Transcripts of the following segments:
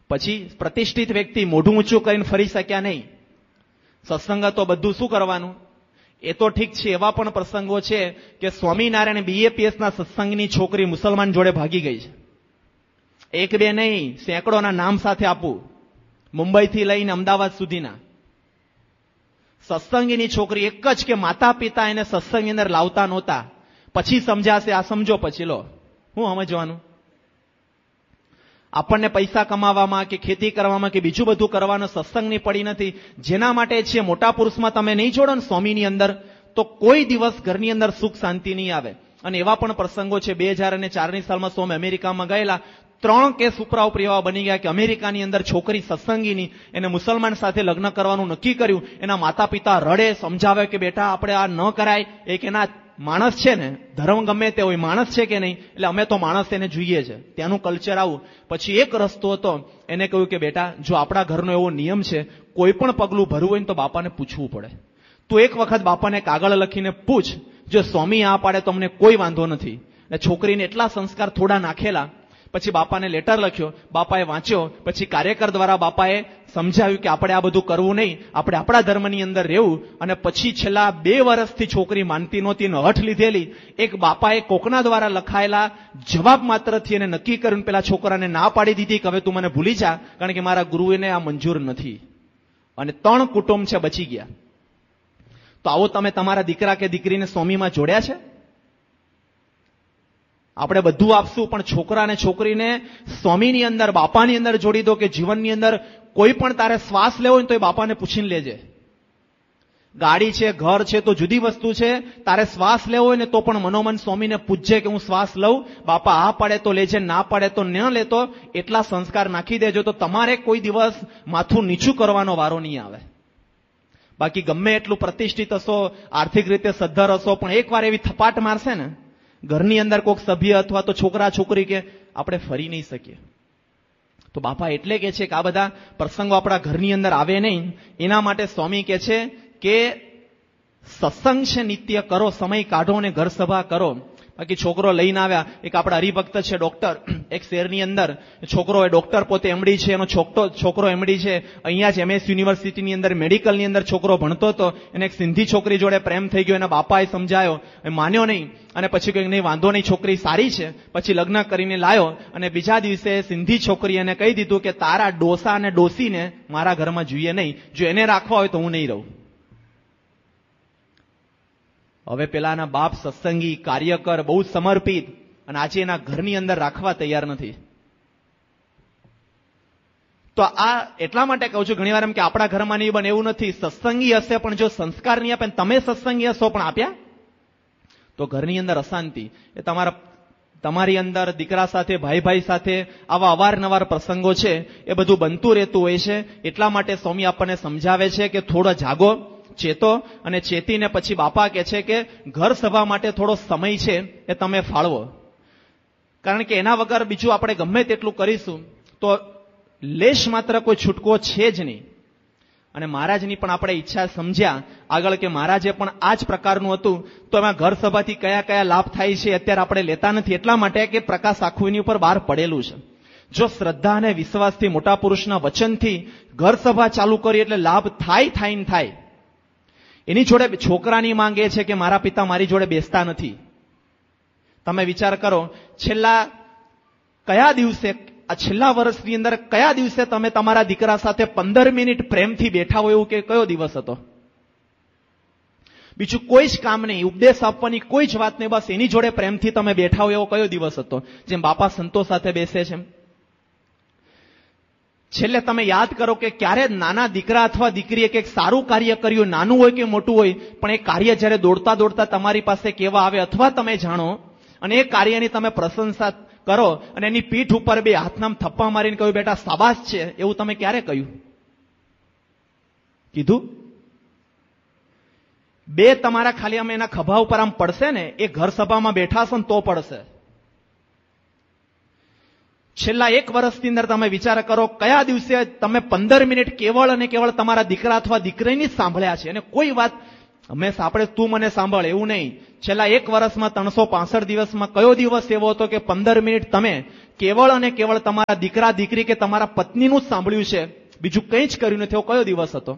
પછી પ્રતિષ્ઠિત વ્યક્તિ મોઢું ઊંચું કરીને ફરી શક્યા નહીં. સત્સંગ તો બધું શું કરવાનું? એ તો ઠીક છે, એવા પણ પ્રસંગો છે કે સ્વામિનારાયણ BAPSના સત્સંગની છોકરી મુસલમાન જોડે ભાગી ગઈ છે. એક બે નહીં, સેંકડોના નામ સાથે આપું, મુંબઈથી લઈને અમદાવાદ સુધીના. સત્સંગીની છોકરી એક જ કે માતા પિતા એને સત્સંગની અંદર લાવતા નહોતા. પછી સમજાશે, આ સમજો પછી લો. હું સમજવાનું? આપણને પૈસા કમાવામાં કે ખેતી કરવામાં કે બીજું બધું કરવાનો સત્સંગની પડી નથી. જેના માટે છે મોટા પુરુષમાં તમે નહીં જોડો ને સ્વામીની અંદર, તો કોઈ દિવસ ઘરની અંદર સુખ શાંતિ નહીં આવે. અને એવા પણ પ્રસંગો છે. 2004ની સાલમાં સ્વામી અમેરિકામાં ગયેલા, 3 કેસ ઉપરા ઉપરી એવા બની ગયા કે અમેરિકાની અંદર છોકરી સત્સંગીની એને મુસલમાન સાથે લગ્ન કરવાનું નક્કી કર્યું. એના માતા પિતા રડે, સમજાવે કે બેટા આપણે આ ન કરાય. એક એના માણસ છે ને, ધર્મ ગમે તે હોય, માણસ છે કે નહીં, એટલે અમે તો માણસ એને જોઈએ છે, ત્યાંનું કલ્ચર આવું. પછી એક રસ્તો હતો, એને કહ્યું કે બેટા જો આપણા ઘરનો એવો નિયમ છે, કોઈ પણ પગલું ભરવું હોય ને તો બાપાને પૂછવું પડે. તું એક વખત બાપાને કાગળ લખીને પૂછ, જો સ્વામી આ પાડે તો અમને કોઈ વાંધો નથી. એટલે છોકરીને એટલા સંસ્કાર થોડા નાખેલા. પછી બાપાને લેટર લખ્યો, બાપાએ વાંચ્યો. પછી કાર્યકર દ્વારા બાપાએ સમજાવ્યું કે આપણે આ બધું કરવું નહીં, આપણે આપણા ધર્મની અંદર રહેવું. અને પછી છેલ્લા 2 વર્ષથી છોકરી માનતી નહોતી, હઠ લીધેલી. એક બાપાએ કોકના દ્વારા લખાયેલા જવાબ માત્રથી એને નક્કી કર્યું, પેલા છોકરાને ના પાડી દીધી કે હવે તું મને ભૂલી જા, કારણ કે મારા ગુરુને આ મંજૂર નથી. અને 3 કુટુંબ છે બચી ગયા. તો આવો તમે તમારા દીકરા કે દીકરીને સ્વામીમાં જોડ્યા છે? આપણે બધું આપશું, પણ છોકરા અને છોકરીને સ્વામીની અંદર, બાપાની અંદર જોડી દો. કે જીવનની અંદર કોઈ પણ તારે શ્વાસ લેવો હોય તો એ બાપાને પૂછીને લેજે. ગાડી છે, ઘર છે તો જુદી વસ્તુ છે. તારે શ્વાસ લેવો હોય ને તો પણ મનોમન સ્વામીને પૂછજે કે હું શ્વાસ લઉં, બાપા આ પાડે તો લેજે, ના પાડે તો ન લેતો. એટલા સંસ્કાર નાખી દેજો તો તમારે કોઈ દિવસ માથું નીચું કરવાનો વારો નહીં આવે. બાકી ગમે એટલું પ્રતિષ્ઠિત હશો, આર્થિક રીતે સદ્ધર હશો, પણ એકવાર એવી થપાટ મારશે ને ઘરની અંદર કોઈક સભ્ય અથવા તો છોકરા છોકરી કે આપણે ફરી નહીં શકીએ. તો બાપા એટલે કે છે કે આ બધા પ્રસંગો આપણા ઘરની અંદર આવે નહીં. એના માટે સ્વામી કે છે કે સત્સંગ છે નિત્ય કરો, સમય કાઢો અને ઘર સભા કરો. બાકી છોકરો લઈને આવ્યા, એક આપણા હરિભક્ત છે ડોક્ટર, એક શહેરની અંદર છોકરો એ ડોક્ટર પોતે MD છે, એનો છોકરો MD છે. અહીંયા જ MS યુનિવર્સિટીની અંદર મેડિકલની અંદર છોકરો ભણતો હતો. એને એક સિંધી છોકરી જોડે પ્રેમ થઈ ગયો. એના બાપાએ સમજાયો, એ માન્યો નહીં. અને પછી કંઈક નહીં, વાંધો નહીં, છોકરી સારી છે. પછી લગ્ન કરીને લાયો અને બીજા દિવસે સિંધી છોકરી એને કહી દીધું કે તારા ડોસા અને ડોસીને મારા ઘરમાં જોઈએ નહીં, જો એને રાખવા હોય તો હું નહીં રહું. હવે પેલાના બાપ સત્સંગી, કાર્યકર, બહુ સમર્પિત, અને આજે એના ઘરની અંદર રાખવા તૈયાર નથી. તો આ એટલા માટે કહું છું ઘણીવાર એમ કે આપણા ઘરમાં નહીં બને, એવું નથી. સત્સંગી હશે પણ જો સંસ્કાર નહીં આપે, તમે સત્સંગી હશો પણ આપ્યા તો ઘરની અંદર અશાંતિ. એ તમારી અંદર દીકરા સાથે, ભાઈ સાથે આવા અવારનવાર પ્રસંગો છે, એ બધું બનતું રહેતું હોય છે. એટલા માટે સ્વામી આપણને સમજાવે છે કે થોડો જાગો, ચેતો, અને ચેતીને પછી બાપા કહે છે કે ઘર સભા માટે થોડો સમય છે એ તમે ફાળવો. કારણ કે એના વગર બીજું આપણે ગમે તેટલું કરીશું તો લેશ માત્ર કોઈ છૂટકો છે જ નહીં. અને મહારાજની પણ આપણે ઈચ્છા સમજ્યા આગળ કે મહારાજે પણ આ જ પ્રકારનું હતું. તો એમાં ઘર સભાથી કયા કયા લાભ થાય છે અત્યારે આપણે લેતા નથી, એટલા માટે કે પ્રકાશ આખું એની ઉપર બહાર પડેલું છે. જો શ્રદ્ધા અને વિશ્વાસથી, મોટા પુરુષના વચનથી ઘર સભા ચાલુ કરી એટલે લાભ થાય. એની જોડે છોકરાની માંગ એ છે કે મારા પિતા મારી જોડે બેસતા નથી. તમે વિચાર કરો, છેલ્લા વર્ષની અંદર કયા દિવસે તમે તમારા દીકરા સાથે 15 મિનિટ પ્રેમથી બેઠા હોય એવું કે કયો દિવસ હતો? બીજું કોઈ જ કામ નહીં, ઉપદેશ આપવાની કોઈ જ વાત નહીં, બસ એની જોડે પ્રેમથી તમે બેઠા હોય એવો કયો દિવસ હતો? જેમ બાપા સંતો સાથે બેસે છે. છેલ્લે તમે યાદ કરો કે ક્યારે નાના દીકરા અથવા દીકરીએ કંઈક સારું કાર્ય કર્યું, નાનું હોય કે મોટું હોય, પણ એ કાર્ય જ્યારે દોડતા દોડતા તમારી પાસે કેવા આવે અથવા તમે જાણો અને એ કાર્યની તમે પ્રશંસા કરો અને એની પીઠ ઉપર 2 હાથનામ થપ્પા મારીને કહ્યું બેટા શાબાશ છે, એવું તમે ક્યારે કહ્યું? કીધું? 2 તમારા ખાલી અમે એના ખભા ઉપર આમ પડશે ને, એ ઘર સભામાં બેઠા હશો ને તો પડશે. છેલ્લા 1 વર્ષની અંદર તમે વિચાર કરો કયા દિવસે તમે 15 મિનિટ કેવળ અને કેવળ તમારા દીકરા અથવા દીકરીની સાંભળ્યા છે અને કોઈ વાત હંમેશા આપણે તું મને સાંભળ એવું નહીં. છેલ્લા 1 વર્ષમાં 365 દિવસમાં કયો દિવસ એવો હતો કે 15 મિનિટ તમે કેવળ અને કેવળ તમારા દીકરા દીકરી કે તમારા પત્નીનું જ સાંભળ્યું છે, બીજું કંઈ જ કર્યું નથી, એવો કયો દિવસ હતો?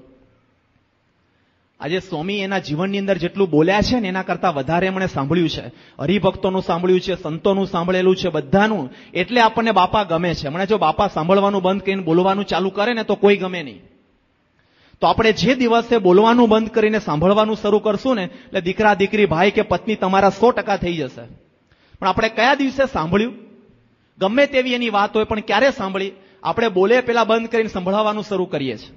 આજે સ્વામી એના જીવનની અંદર જેટલું બોલ્યા છે ને એના કરતા વધારે એમણે સાંભળ્યું છે. હરિભક્તોનું સાંભળ્યું છે, સંતોનું સાંભળેલું છે, બધાનું. એટલે આપણને બાપા ગમે છે. હમણાં જો બાપા સાંભળવાનું બંધ કરીને બોલવાનું ચાલુ કરે ને તો કોઈ ગમે નહીં. તો આપણે જે દિવસે બોલવાનું બંધ કરીને સાંભળવાનું શરૂ કરશું ને એટલે દીકરા દીકરી ભાઈ કે પત્ની તમારા 100% થઈ જશે. પણ આપણે કયા દિવસે સાંભળ્યું? ગમે તેવી એની વાત હોય પણ ક્યારે સાંભળી? આપણે બોલે પેલા બંધ કરીને સંભળાવવાનું શરૂ કરીએ છીએ.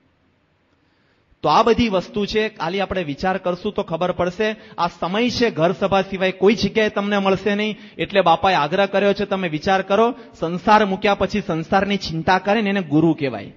તો આ બધી વસ્તુ છે, ખાલી આપણે વિચાર કરશું તો ખબર પડશે. આ સમય છે, ઘર સભા સિવાય કોઈ જગ્યાએ તમને મળશે નહીં. એટલે બાપાએ આગ્રહ કર્યો છે, તમે વિચાર કરો, સંસાર મૂક્યા પછી સંસારની ચિંતા કરે ને એને ગુરુ કહેવાય.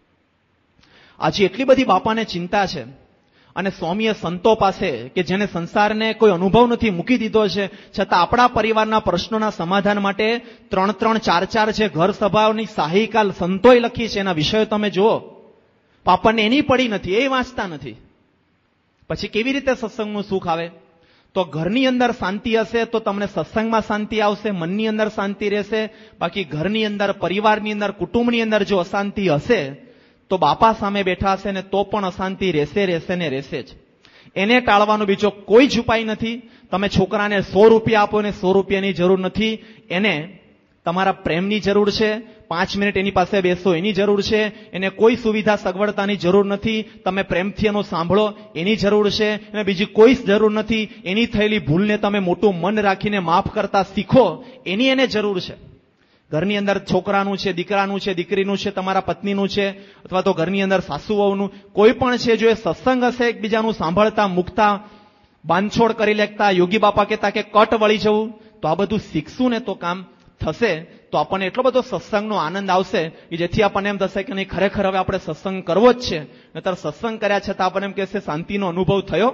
આજે એટલી બધી બાપાને ચિંતા છે અને સ્વામીએ સંતો પાસે કે જેને સંસારને કોઈ અનુભવ નથી મૂકી દીધો છે, છતાં આપણા પરિવારના પ્રશ્નોના સમાધાન માટે 3-3, 4-4 જે ઘર સભાઓની સાહિકાલ સંતોએ લખી છે એના વિષયો તમે જુઓ. આપણને એની પડી નથી, એ વાંચતા નથી. પછી કેવી રીતે સત્સંગનું સુખ આવે? તો ઘરની અંદર શાંતિ હશે તો તમને સત્સંગમાં શાંતિ આવશે, મનની અંદર શાંતિ રહેશે. બાકી ઘરની અંદર, પરિવારની અંદર, કુટુંબની અંદર જો અશાંતિ હશે તો બાપા સામે બેઠા હશે ને તો પણ અશાંતિ રહેશે ને રહેશે જ. એને ટાળવાનો બીજો કોઈ જ ઉપાય નથી. તમે છોકરાને 100 રૂપિયા આપો ને 100 રૂપિયાની જરૂર નથી. એને તમારા પ્રેમની જરૂર છે. 5 મિનિટ એની પાસે બેસો એની જરૂર છે. એને કોઈ સુવિધા સગવડતાની જરૂર નથી. તમે પ્રેમથી એનો સાંભળો એની જરૂર છે. એને બીજી કોઈ જરૂર નથી. એની થયેલી ભૂલને તમે મોટું મન રાખીને માફ કરતા શીખો એની એને જરૂર છે. ઘરની અંદર છોકરાનું છે, દીકરાનું છે, દીકરીનું છે, તમારા પત્નીનું છે, અથવા તો ઘરની અંદર સાસુ વહુનું કોઈ પણ છે, જો એ સત્સંગ હશે, એકબીજાનું સાંભળતા, મૂકતા, બાંધછોડ કરી લેતા, યોગી બાપા કહેતા કે કટ વળી જવું, તો આ બધું શીખશું ને તો કામ થશે. તો આપણને એટલો બધો સત્સંગનો આનંદ આવશે કે જેથી આપણને એમ થશે કે નહીં, ખરેખર હવે આપણે સત્સંગ કરવો જ છે. નહીતર સત્સંગ કર્યા છતાં આપણને એમ કહેશે શાંતિનો અનુભવ થયો.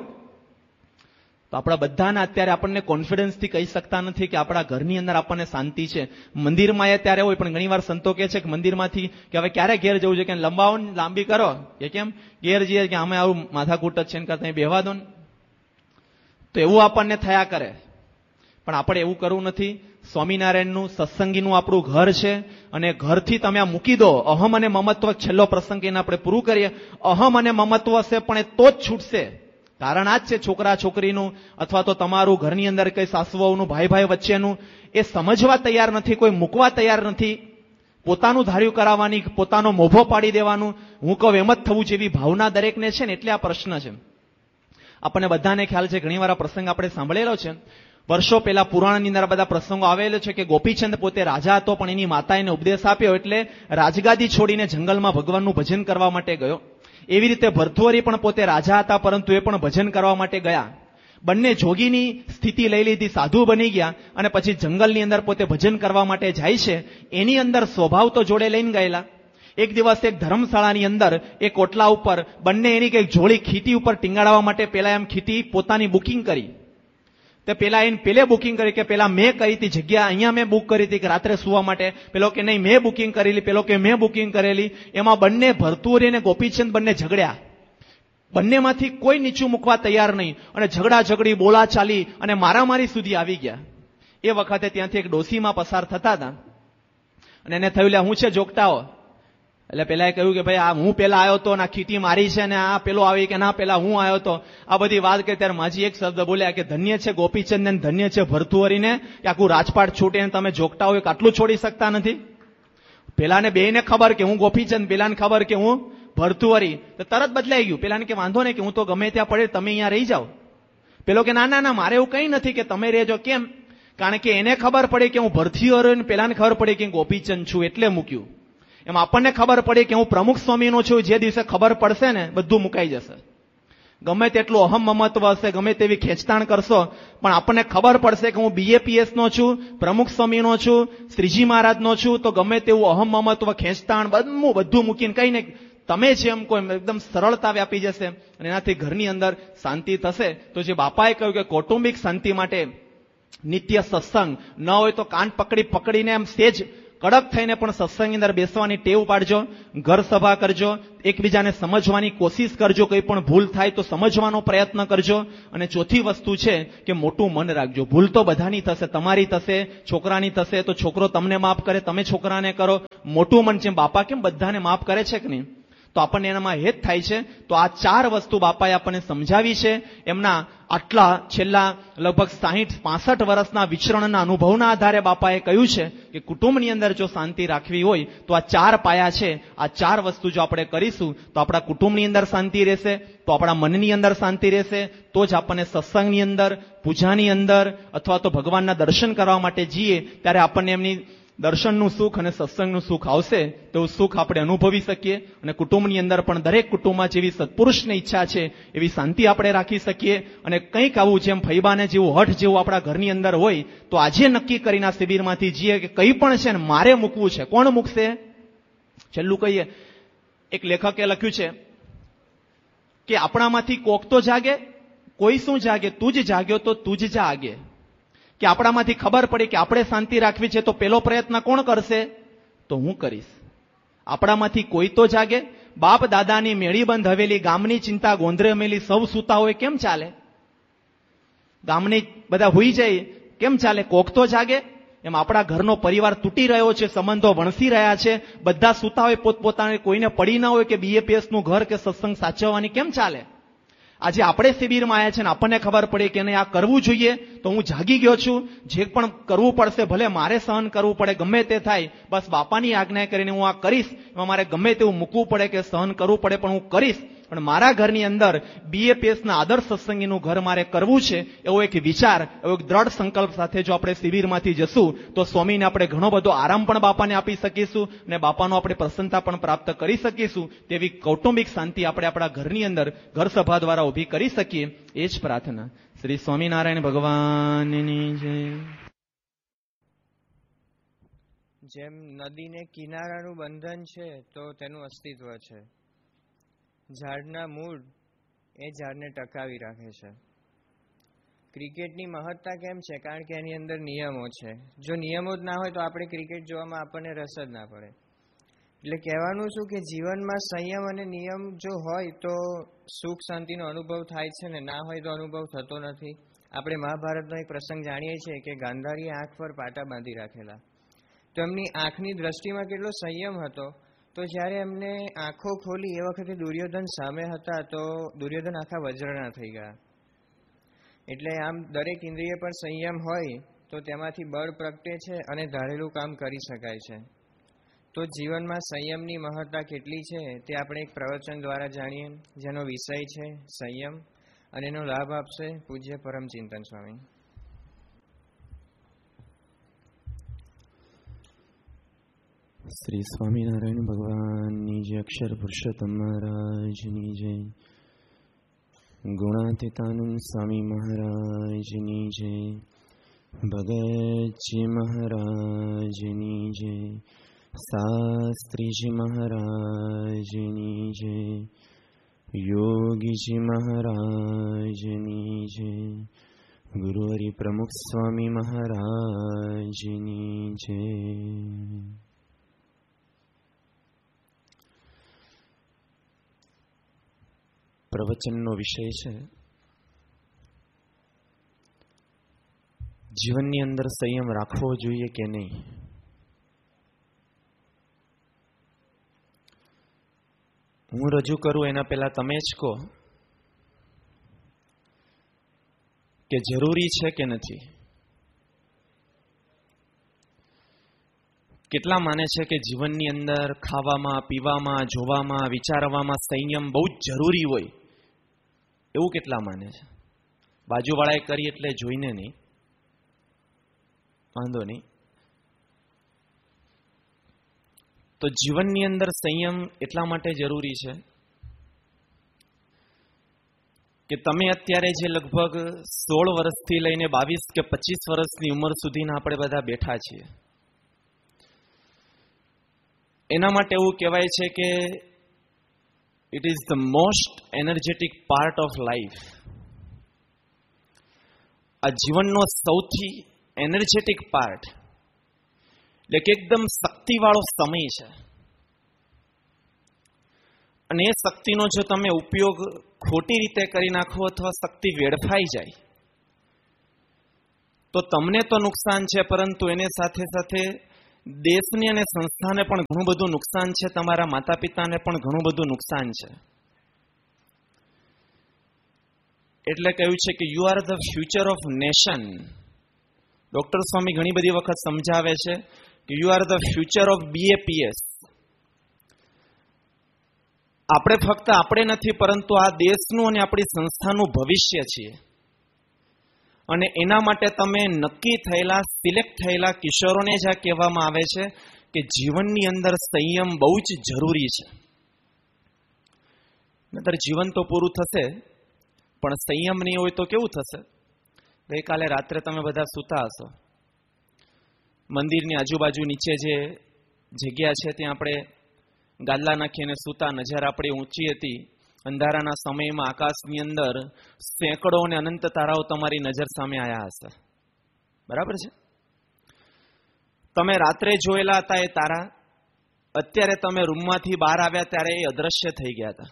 તો આપણા બધાના અત્યારે આપણને કોન્ફિડન્સથી કહી શકતા નથી કે આપણા ઘરની અંદર આપણને શાંતિ છે. મંદિરમાં એ ત્યારે હોય, પણ ઘણીવાર સંતો કહે છે કે મંદિરમાંથી કે હવે ક્યારે ઘેર જવું છે, કે લંબાવો લાંબી કરો, કે કેમ ઘેર જઈએ કે અમે આવું માથાકૂટ જ છે ને કરતા બેહવા દો ને. તો એવું આપણને થયા કરે. પણ આપણે એવું કરવું નથી. સ્વામિનારાયણનું સત્સંગીનું આપણું ઘર છે અને ઘરથી તમે આ મૂકી દો. અહમ અને મમત્વ, છેલ્લો પ્રસંગ એને આપણે પૂરું કરીએ. અહમ અને મમત્વ હશે પણ એ તો જ છૂટશે. કારણ આ જ છે, છોકરા છોકરીનું અથવા તો તમારું ઘરની અંદર કઈ સાસુઓનું, ભાઈ ભાઈ વચ્ચેનું એ સમજવા તૈયાર નથી, કોઈ મૂકવા તૈયાર નથી. પોતાનું ધાર્યું કરાવવાની, પોતાનો મોભો પાડી દેવાનું, હું કહું એમ જ થવું જેવી ભાવના દરેકને છે ને, એટલે આ પ્રશ્ન છે. આપણને બધાને ખ્યાલ છે, ઘણીવાર આ પ્રસંગ આપણે સાંભળેલો છે. વર્ષો પહેલા પુરાણની અંદર બધા પ્રસંગો આવેલો છે કે ગોપીચંદ પોતે રાજા હતો, પણ એની માતાએ એને ઉપદેશ આપ્યો એટલે રાજગાદી છોડીને જંગલમાં ભગવાનનું ભજન કરવા માટે ગયો. એવી રીતે ભર્તૃહરિ પણ પોતે રાજા હતા, પરંતુ એ પણ ભજન કરવા માટે ગયા. બંને જોગીની સ્થિતિ લઈ લીધી, સાધુ બની ગયા અને પછી જંગલની અંદર પોતે ભજન કરવા માટે જાય છે. એની અંદર સ્વભાવ તો જોડે લઈને ગયેલા. એક દિવસ એક ધર્મશાળાની અંદર એક ઓટલા ઉપર બંને એની કઈક જોડી ખીટી ઉપર ટીંગાડવા માટે પેલા એમ ખીટી પોતાની બુકિંગ કરી. તે પેલા એને પેલે બુકિંગ કરી કે પેલા મેં કરી હતી જગ્યા, અહીંયા મેં બુક કરી હતી કે રાત્રે સુવા માટે. પેલો કે નહીં મેં બુકિંગ કરેલી, પેલો કે મેં બુકિંગ કરેલી. એમાં બંને ભર્તૃહરિ અને ગોપીચંદ બંને ઝઘડ્યા. બંનેમાંથી કોઈ નીચું મૂકવા તૈયાર નહીં અને ઝઘડા ઝઘડી, બોલા ચાલી અને મારામારી સુધી આવી ગયા. એ વખતે ત્યાંથી એક ડોસીમાં પસાર થતા હતા અને એને થયું લે હું છે જોગટાઓ. એટલે પેલા કહ્યું કે ભાઈ આ હું પેલા આવ્યો તો, ના ખીટી મારી છે ને આ પેલો આવી કે ના પેલા હું આવ્યો તો. આ બધી વાત કરી ત્યારે માજી એક શબ્દ બોલ્યા કે ધન્ય છે ગોપીચંદ ને ધન્ય છે ભર્તૃહરિને કે આખું રાજપાટ છૂટે ને તમે જોગટા હોય આટલું છોડી શકતા નથી. પેલાને બેને ખબર કે હું ગોપીચંદ, પેલાને ખબર કે હું ભર્તૃહરિ, તો તરત બદલાઈ ગયું. પેલાને કે વાંધો નહીં કે હું તો ગમે ત્યાં પડે, તમે અહીંયા રહી જાઓ. પેલો કે ના ના ના મારે એવું કઈ નથી કે તમે રહેજો. કેમ? કારણ કે એને ખબર પડી કે હું ભર્તૃહરિ ને પેલાને ખબર પડી કે ગોપીચંદ છું એટલે મૂક્યું. એમ આપણને ખબર પડી કે હું પ્રમુખ સ્વામીનો છું. જે દિવસે ખબર પડશે ને બધું મુકાઈ જશે. ગમે તેટલું અહમ મમત્વ હશે, ગમે તેવી ખેંચતાણ કરશો, પણ આપણને ખબર પડશે કે હું BAPS નો છું, પ્રમુખ સ્વામીનો છું, શ્રીજી મહારાજનો છું, તો ગમે તેવું અહમ મમત્વ, ખેંચતાણ બધું મૂકીને કઈ ને તમે છે એમ કોઈ એકદમ સરળતા વ્યાપી જશે અને એનાથી ઘરની અંદર શાંતિ થશે. તો જે બાપાએ કહ્યું કે કૌટુંબિક શાંતિ માટે નિત્ય સત્સંગ ન હોય તો કાન પકડીને એમ સેજ કડક થઈને પણ સત્સંગની અંદર બેસવાની ટેવ પાડજો. ઘર સભા કરજો, એકબીજાને સમજવાની કોશિશ કરજો, કંઈ પણ ભૂલ થાય તો સમજવાનો પ્રયત્ન કરજો. અને ચોથી વસ્તુ છે કે મોટું મન રાખજો. ભૂલ તો બધાની થશે, તમારી થશે, છોકરાની થશે, તો છોકરો તમને માફ કરે, તમે છોકરાને કરો. મોટું મન છે, બાપા કેમ બધાને માફ કરે છે કે નહીં? તો આપણને એનામાં હેત થાય છે. તો આ 4 વસ્તુ બાપાએ આપણને સમજાવી છે. એમના આટલા છેલ્લા લગભગ 60-65 વર્ષના વિચરણના અનુભવના આધારે બાપાએ કહ્યું છે કે કુટુંબની અંદર જો શાંતિ રાખવી હોય તો આ 4 પાયા છે. આ 4 વસ્તુ જો આપણે કરીશું તો આપણા કુટુંબની અંદર શાંતિ રહેશે, તો આપણા મનની અંદર શાંતિ રહેશે, તો જ આપણને સત્સંગની અંદર, પૂજાની અંદર અથવા તો ભગવાનના દર્શન કરવા માટે જઈએ ત્યારે આપણને એમની દર્શનનું સુખ અને સત્સંગનું સુખ આવશે. તેવું સુખ આપણે અનુભવી શકીએ. અને કુટુંબની અંદર પણ દરેક કુટુંબમાં જેવી સત્પુરુષની ઈચ્છા છે એવી શાંતિ આપણે રાખી શકીએ. અને કંઈક આવું જેમ ફૈબાને જેવું હઠ જેવું આપણા ઘરની અંદર હોય તો આજે નક્કી કરીને આ શિબિરમાંથી જઈએ કે કંઈ પણ છે ને મારે મૂકવું છે. કોણ મૂકશે? છેલ્લું કહીએ, એક લેખકે લખ્યું છે કે આપણામાંથી કોક તો જાગે, કોઈ શું જાગે, તું જ જાગ્યો તો તું જ જાગે. કે આપણામાંથી ખબર પડી કે આપણે શાંતિ રાખવી છે તો પેલો પ્રયત્ન કોણ કરશે? તો હું કરીશ. આપણામાંથી કોઈ તો જાગે. બાપ દાદાની મેળી બંધ હવેલી, ગામની ચિંતા ગોંધરે મેલી, સૌ સૂતા હોય કેમ ચાલે? ગામની બધા હોઈ જાય કેમ ચાલે? કોક તો જાગે. એમ આપણા ઘરનો પરિવાર તૂટી રહ્યો છે, સંબંધો વણસી રહ્યા છે, બધા સૂતા હોય પોતપોતાને, કોઈને પડી ના હોય કે BAPS નું ઘર કે સત્સંગ સાચવવાની કેમ ચાલે? આજે આપણે શિબિરમાં આવ્યા છે ને આપણને ખબર પડી કે નહીં આ કરવું જોઈએ, તો હું જાગી ગયો છું. જે પણ કરવું પડશે ભલે મારે સહન કરવું પડે, ગમે તે થાય, બસ બાપાની આજ્ઞા કરીને હું આ કરીશ. એમાં મારે ગમે તેવું મૂકવું પડે કે સહન કરવું પડે પણ હું કરીશ. પણ મારા ઘરની અંદર BAPSના આદર્શ સત્સંગીનું ઘર મારે કરવું છે એવો એક વિચાર, એવો એક દ્રઢ સંકલ્પ સાથે જો આપણે શિબિરમાંથી જશું તો સ્વામીને આપણે ઘણો બધો આરામ પણ બાપાને આપી શકીશું અને બાપાનો આપણે પ્રસન્નતા પણ પ્રાપ્ત કરી શકીશું. તેવી કૌટુંબિક શાંતિ આપણે આપણા ઘરની અંદર ઘર સભા દ્વારા ઊભી કરી શકીએ. એ જ પ્રાર્થના. શ્રી સ્વામિનારાયણ ભગવાનની જય. જેમ નદીને કિનારાનું બંધન છે તો તેનું અસ્તિત્વ છે. ઝાડના મૂળ એ ઝાડને ટકાવી રાખે છે. ક્રિકેટની મહત્તા કેમ છે? કારણ કે એની અંદર નિયમો છે. જો નિયમો જ ના હોય તો આપણે ક્રિકેટ જોવામાં આપણને રસ જ ના પડે. એટલે કહેવાનું શું કે જીવનમાં સંયમ અને નિયમ જો હોય તો સુખ શાંતિનો અનુભવ થાય છે ને ના હોય તો અનુભવ થતો નથી. આપણે મહાભારતનો એક પ્રસંગ જાણીએ છીએ કે ગાંધારીએ આંખ પર પાટા બાંધી રાખેલા. તો એમની આંખની દ્રષ્ટિમાં કેટલો સંયમ હતો. તો જ્યારે એમને આંખો ખોલી એ વખતે દુર્યોધન સામે હતા તો દુર્યોધન આખા વજ્રના થઈ ગયા. એટલે આમ દરેક ઇન્દ્રિય પર સંયમ હોય તો તેમાંથી બળ પ્રગટે છે અને ધારેલું કામ કરી શકાય છે. તો જીવનમાં સંયમની મહત્તા કેટલી છે તે આપણે એક પ્રવચન દ્વારા જાણીએ, જેનો વિષય છે સંયમ, અને એનો લાભ આપશે પૂજ્ય પરમચિંતન સ્વામી. શ્રી સ્વામિનારાયણ ભગવાનની જય. અક્ષર પુરુષોત્તમ મહારાજની જય. ગુણાતીતાનંદ સ્વામી મહારાજની જય. ભગતજી મહારાજની જય. શાસ્ત્રીજી મહારાજની જય. યોગીજી મહારાજની જય. ગુરુહરિ પ્રમુખ સ્વામી મહારાજની જય. પ્રવચનનો વિષય છે જીવનની અંદર સંયમ રાખવો જોઈએ કે નહીં. હું રજૂ કરું એના પહેલા તમે જ કહો કે જરૂરી છે કે નથી. કેટલા માને છે કે જીવનની અંદર ખાવામાં, પીવામાં, જોવામાં, વિચારવામાં સંયમ બહુ જ જરૂરી હોય, એવું કેટલા માને છે? બાજુવાળાએ કરી એટલે જોઈને નહીં, વાંધો નહીં. તો જીવનની અંદર સંયમ એટલા માટે જરૂરી છે કે તમે અત્યારે જે લગભગ 16 વર્ષથી લઈને 22 કે 25 વર્ષની ઉંમર સુધીના આપણે બધા બેઠા છીએ, એના માટે એવું કહેવાય છે કે it is the most energetic part of life. આ જીવનનો સૌથી એનર્જેટિક પાર્ટ એટલે કે એકદમ શક્તિવાળો સમય છે. અને એ શક્તિનો જો તમે ઉપયોગ ખોટી રીતે કરી નાખો અથવા શક્તિ વેડફાઈ જાય તો તમને તો નુકસાન છે, પરંતુ એને સાથે સાથે દેશને અને સંસ્થાને પણ ઘણું બધું નુકસાન છે, તમારા માતા પિતાને પણ ઘણું બધું નુકસાન છે. એટલે કહ્યું છે કે you are the future of nation. Doctor સ્વામી ઘણી બધી વખત સમજાવે છે કે you are the future of BAPS. આપણે ફક્ત આપણે નથી, પરંતુ આ દેશનું અને આપણી સંસ્થાનું ભવિષ્ય છીએ. અને એના માટે તમે નક્કી થયેલા, સિલેક્ટ થયેલા કિશોરોને જ આ કહેવામાં આવે છે કે જીવનની અંદર સંયમ બહુ જ જરૂરી છે. નહીતર જીવન તો પૂરું થશે, પણ સંયમ નહીં હોય તો કેવું થશે? ગઈકાલે રાત્રે તમે બધા સૂતા હશો, મંદિરની આજુબાજુ નીચે જે જગ્યા છે ત્યાં આપણે ગાદલા નાખીને સૂતા. નજર આપણી ઊંચી હતી. અંધારાના સમયમાં આકાશની અંદર સેંકડો અને અનંત તારાઓ તમારી નજર સામે આવ્યા હશે. બરાબર છે? તમે રાત્રે જોયેલા હતા એ તારા અત્યારે તમે રૂમમાંથી બહાર આવ્યા ત્યારે એ અદ્રશ્ય થઈ ગયા હતા.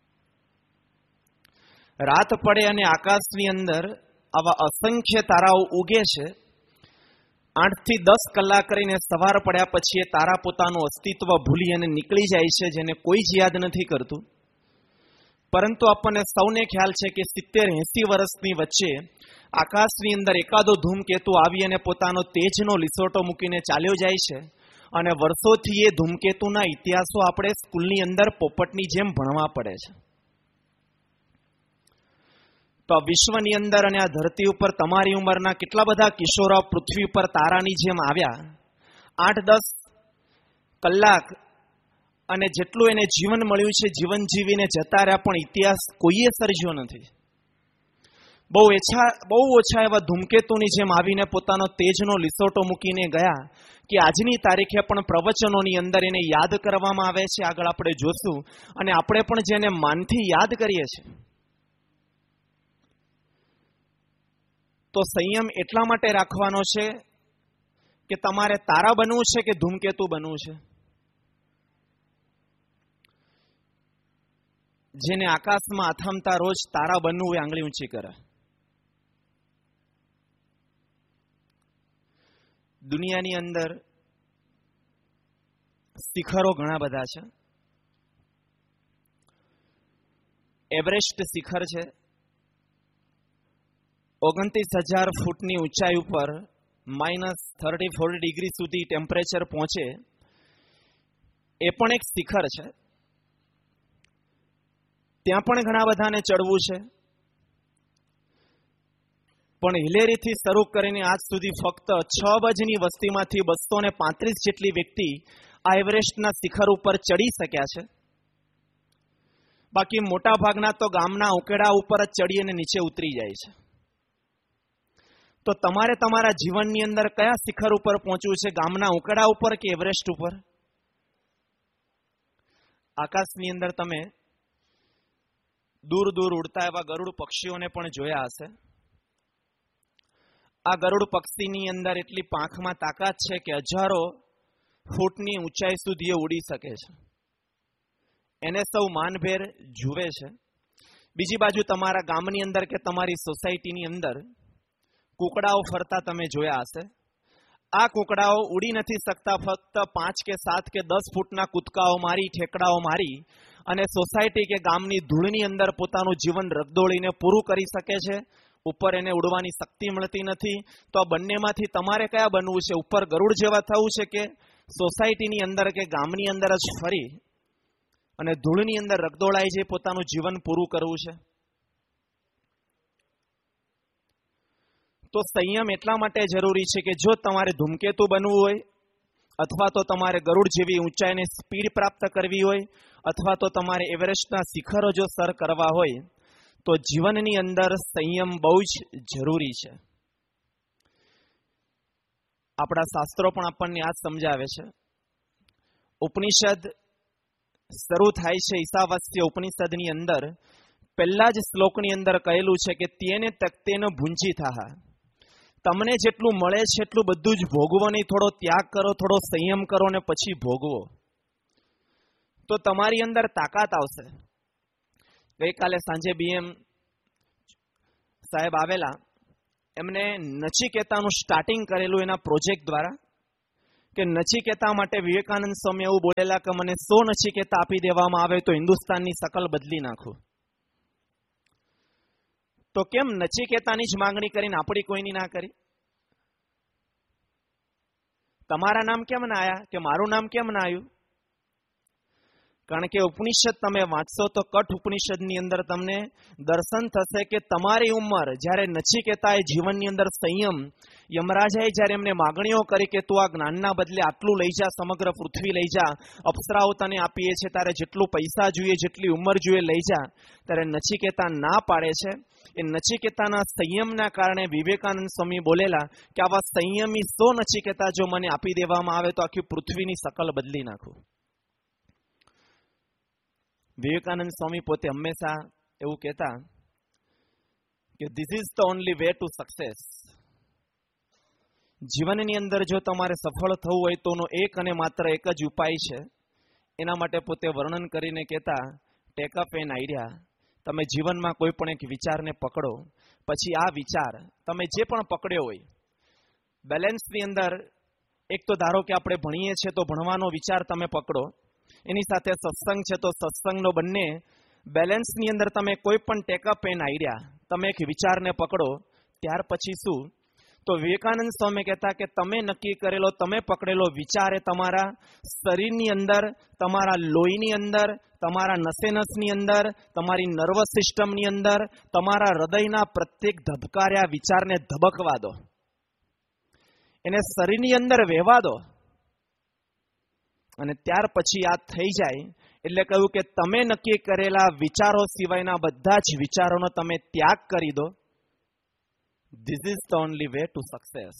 રાત પડે અને આકાશની અંદર આવા અસંખ્ય તારાઓ ઉગે છે. 8 થી 10 કલાક કરીને સવાર પડ્યા પછી એ તારા પોતાનું અસ્તિત્વ ભૂલી અને નીકળી જાય છે, જેને કોઈ જ યાદ નથી કરતું. પરંતુ આપણને સૌને ખ્યાલ છે કે 70-80 વર્ષની વચ્ચે આકાશની અંદર એકાદો ધૂમકેતુ આવી અને પોતાનો તેજનો લીસોટો મૂકીને ચાલ્યો જાય છે. અને વર્ષોથી એ ધૂમકેતુના ઇતિહાસો આપણે સ્કૂલની અંદર પોપટની જેમ ભણવા પડે છે. તો વિશ્વની અંદર અને આ ધરતી ઉપર તમારી ઉંમરના કેટલા બધા કિશોરો પૃથ્વી ઉપર તારાની જેમ આવ્યા. 8-10 કલાક અને જેટલું એને જીવન મળ્યું છે, જીવન જીવીને જતા રહ્યા, પણ ઇતિહાસ કોઈએ સર્જ્યો નથી. બહુ ઓછા એવા ધૂમકેતુની જેમ આવીને પોતાનો તેજનો લીસોટો મૂકીને ગયા કે આજની તારીખે પણ પ્રવચનોની અંદર એને યાદ કરવામાં આવે છે. આગળ આપણે જોશું. અને આપણે પણ જેને માનથી યાદ કરીએ છીએ. તો સંયમ એટલા માટે રાખવાનો છે કે તમારે તારા બનવું છે કે ધૂમકેતુ બનવું છે? જેને આકાશમાં આથમતા રોજ તારા બનવું હોય આંગળી ઊંચી કરે. દુનિયાની અંદર શિખરો ઘણા બધા છે. એવરેસ્ટ શિખર છે, 29,000 ફૂટની ઊંચાઈ ઉપર -30-40 ડિગ્રી સુધી ટેમ્પરેચર પહોંચે. એ પણ એક શિખર છે. ત્યાં પણ ઘણા બધાને ચડવું છે. પણ હિલેરીથી શરૂ કરીને આજ સુધી ફક્ત 6 અબજની વસ્તીમાંથી 235 જેટલી વ્યક્તિ આ એવરેસ્ટના શિખર ઉપર ચડી શક્યા છે. બાકી મોટા ભાગના તો ગામના ઉકેડા ઉપર જ ચડી અને નીચે ઉતરી જાય છે. તો તમારે તમારા જીવનની અંદર કયા શિખર ઉપર પહોંચવું છે? ગામના ઉકેડા ઉપર કે એવરેસ્ટ ઉપર? આકાશની અંદર તમે દૂર દૂર ઉડતા એવા ગરુડ પક્ષીઓને પણ જોયા હશે. આ ગરુડ પક્ષીની અંદર એટલી પાંખમાં તાકાત છે કે 1000 ફૂટની ઊંચાઈ સુધી એ ઉડી શકે છે. એને સૌ માનભેર જુએ છે. બીજી બાજુ તમારા ગામની અંદર કે તમારી સોસાયટીની અંદર કૂકડાઓ ફરતા તમે જોયા હશે. આ કૂકડાઓ ઉડી નથી શકતા. ફક્ત 5 કે 7 કે 10 ફૂટના કૂદકાઓ મારી, ઠેકડાઓ મારી અને સોસાયટી કે ગામની ધૂળની અંદર પોતાનું જીવન રગદોળીને પૂરું કરી શકે છે. ઉપર એને ઉડવાની શક્તિ મળતી નથી. તો આ બંનેમાંથી તમારે કયા બનવું છે? ઉપર ગરુડ જેવા થવું છે કે સોસાયટીની અંદર કે ગામની અંદર જ ફરી અને ધૂળની અંદર રગદોળાઈ જઈ પોતાનું જીવન પૂરું કરવું છે? તો સંયમ એટલા માટે જરૂરી છે કે જો તમારે ધૂમકેતુ બનવું હોય, અથવા તો તમારે ગરુડ જેવી ઊંચાઈને સ્પીડ પ્રાપ્ત કરવી હોય, અથવા તો તમારે એવરેસ્ટના શિખરો જો સર કરવા હોય, તો જીવનની અંદર સંયમ બહુ જ જરૂરી છે. આપણા શાસ્ત્રો પણ આપણને આ સમજાવે છે. ઉપનિષદ શરૂ થાય છે ઈશાવાસ્ય ઉપનિષદની અંદર પહેલા જ શ્લોકની અંદર કહેલું છે કે તેને તક્તેન ભુંજી થાહા. તમને જેટલું મળે છે એટલું બધું જ ભોગવો નહીં, થોડો ત્યાગ કરો, થોડો સંયમ કરો ને પછી ભોગવો, તો તમારી અંદર તાકાત આવશે. ગઈકાલે સાંજે BM સાહેબ આવેલા, એમને નચિકેતાનું સ્ટાર્ટિંગ કરેલું એના પ્રોજેક્ટ દ્વારા, કે નચિકેતા માટે વિવેકાનંદ સ્વામી એવું બોલેલા કે મને 100 નચિકેતા આપી દેવામાં આવે તો હિન્દુસ્તાનની શકલ બદલી નાખું. તો કેમ નચિકેતાની જ માંગણી કરીને આપણી કોઈની ના કરી? તમારા નામ કેમ ના આયા, કે મારું નામ કેમ ના આવ્યું? કારણ કે ઉપનિષદ તમે વાંચશો તો કઠ ઉપનિષદની અંદર તમને દર્શન થશે કે તમારી ઉંમર, જ્યારે નચિકેતાએ જીવનની અંદર સંયમ, યમરાજાએ જ્યારે એમને માગણીઓ કરી કે તું આ જ્ઞાનના બદલે આટલું લઈ જા, સમગ્ર પૃથ્વી લઈ જા, અપ્સરાઓ તને આપીએ છે, તારે જેટલું પૈસા જોઈએ, જેટલી ઉંમર જોઈએ લઈ જા, ત્યારે નચિકેતા ના પાડે છે. એ નચિકેતાના સંયમના કારણે વિવેકાનંદ સ્વામી બોલેલા કે આવા સંયમી 100 નચિકેતા જો મને આપી દેવામાં આવે તો આખી પૃથ્વીની શકલ બદલી નાખું. વિવેકાનંદ સ્વામી પોતે હંમેશા એવું કહેતા કે this is the only way to success. જીવનની અંદર જો તમારે સફળ થવું હોય તોનો એક અને માત્ર એક જ ઉપાય છે. એના માટે પોતે વર્ણન કરીને કહેતા, ટેક અપ એન આઈડિયા. તમે જીવનમાં કોઈ પણ એક વિચારને પકડો, પછી આ વિચાર તમે જે પણ પકડ્યો હોય, બેલેન્સની અંદર એક તો ધારો કે આપણે ભણીએ છીએ તો ભણવાનો વિચાર તમે પકડો, એની સાથે સત્સંગ છે તો સત્સંગનો બંને બેલેન્સની અંદર તમે કોઈ પણ ટેકઅપ એન આઈડિયા, તમે એક વિચારને પકડો. ત્યાર પછી શું? તો વિવેકાનંદ સ્વામી કહેતા કે તમે નક્કી કરેલો, તમે પકડેલો વિચાર એ તમારા શરીરની અંદર, તમારા લોહીની અંદર, તમારા નસેનસની અંદર, તમારી નર્વસ સિસ્ટમની અંદર, તમારા હૃદયના પ્રત્યેક ધબકાર્યા વિચારને ધબકવા દો, એને શરીરની અંદર વહેવા દો. અને ત્યાર પછી આ થઈ જાય એટલે કહ્યું કે તમે નક્કી કરેલા વિચારો સિવાયના બધા જ વિચારોનો તમે ત્યાગ કરી દો. This is the only way to success.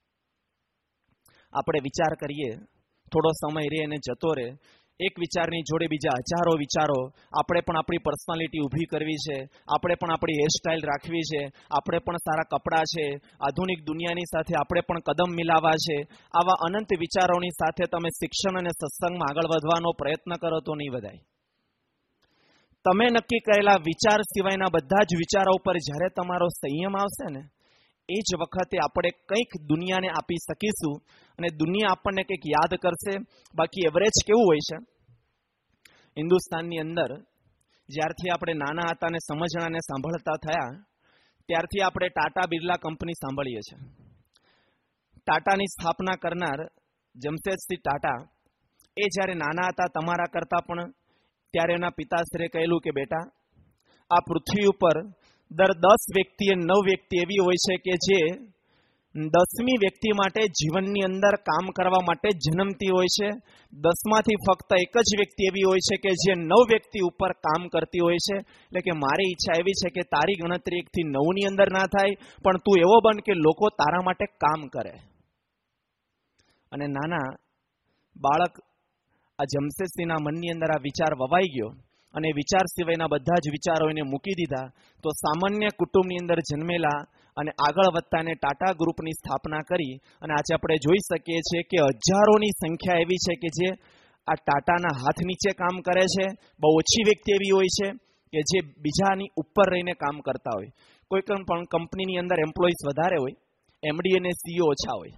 આપણે વિચાર કરીએ, થોડો સમય રહે અને જતો રહે, એક વિચારની જોડે બીજા હજારો વિચારો. આપણે પણ આપણી પર્સનાલિટી ઊભી કરવી છે, આપણે પણ આપણી હેરસ્ટાઇલ રાખવી છે, આપણે પણ સારા કપડાં છે, આધુનિક દુનિયાની સાથે આપણે પણ કદમ મિલાવવા છે. આવા અનંત વિચારોની સાથે તમે શિક્ષણ અને સત્સંગમાં આગળ વધવાનો પ્રયત્ન કરો તો નહીં વધાય. તમે નક્કી કરેલા વિચાર સિવાયના બધા જ વિચારો ઉપર જ્યારે તમારો સંયમ આવશે ને, એ જ વખતે આપણે કંઈક દુનિયાને આપી શકીશું અને દુનિયા આપણને કંઈક યાદ કરશે. બાકી એવરેજ કેવું હોય છે હિન્દુસ્તાનની અંદર, જ્યારથી આપણે નાના હતા અને સમજણા અને સાંભળતા થયા ત્યારથી આપણે ટાટા બિરલા કંપની સાંભળીએ છીએ. ટાટાની સ્થાપના કરનાર જમશેદસિંહ ટાટા એ જ્યારે નાના હતા તમારા કરતા પણ, ત્યારે એના પિતાશ્રીએ કહેલું કે બેટા, આ પૃથ્વી ઉપર દર 10 વ્યક્તિએ 9 વ્યક્તિ એવી હોય છે કે જે 10મી વ્યક્તિ માટે જીવનની અંદર કામ કરવા માટે જન્મતી હોય છે. 10માંથી ફક્ત એક જ વ્યક્તિ એવી હોય છે કે જે 9 વ્યક્તિ ઉપર કામ કરતી હોય છે. એટલે કે મારી ઈચ્છા એવી છે કે તારી ગણતરી 1 થી 9ની અંદર ના થાય, પણ તું એવો બન કે લોકો તારા માટે કામ કરે. અને નાના બાળક આ જમશેદસિંહના મનની અંદર આ વિચાર વવાઈ ગયો અને વિચાર સિવાયના બધા જ વિચારો એને મૂકી દીધા. તો સામાન્ય કુટુંબની અંદર જન્મેલા અને આગળ વધતાને ટાટા ગ્રુપની સ્થાપના કરી. અને આજે આપણે જોઈ શકીએ છીએ કે હજારોની સંખ્યા એવી છે કે જે આ ટાટાના હાથ નીચે કામ કરે છે. બહુ ઓછી વ્યક્તિ એવી હોય છે કે જે બીજાની ઉપર રહીને કામ કરતા હોય. કોઈ પણ કંપનીની અંદર એમ્પ્લોઈઝ વધારે હોય, MD અને CEO ઓછા હોય.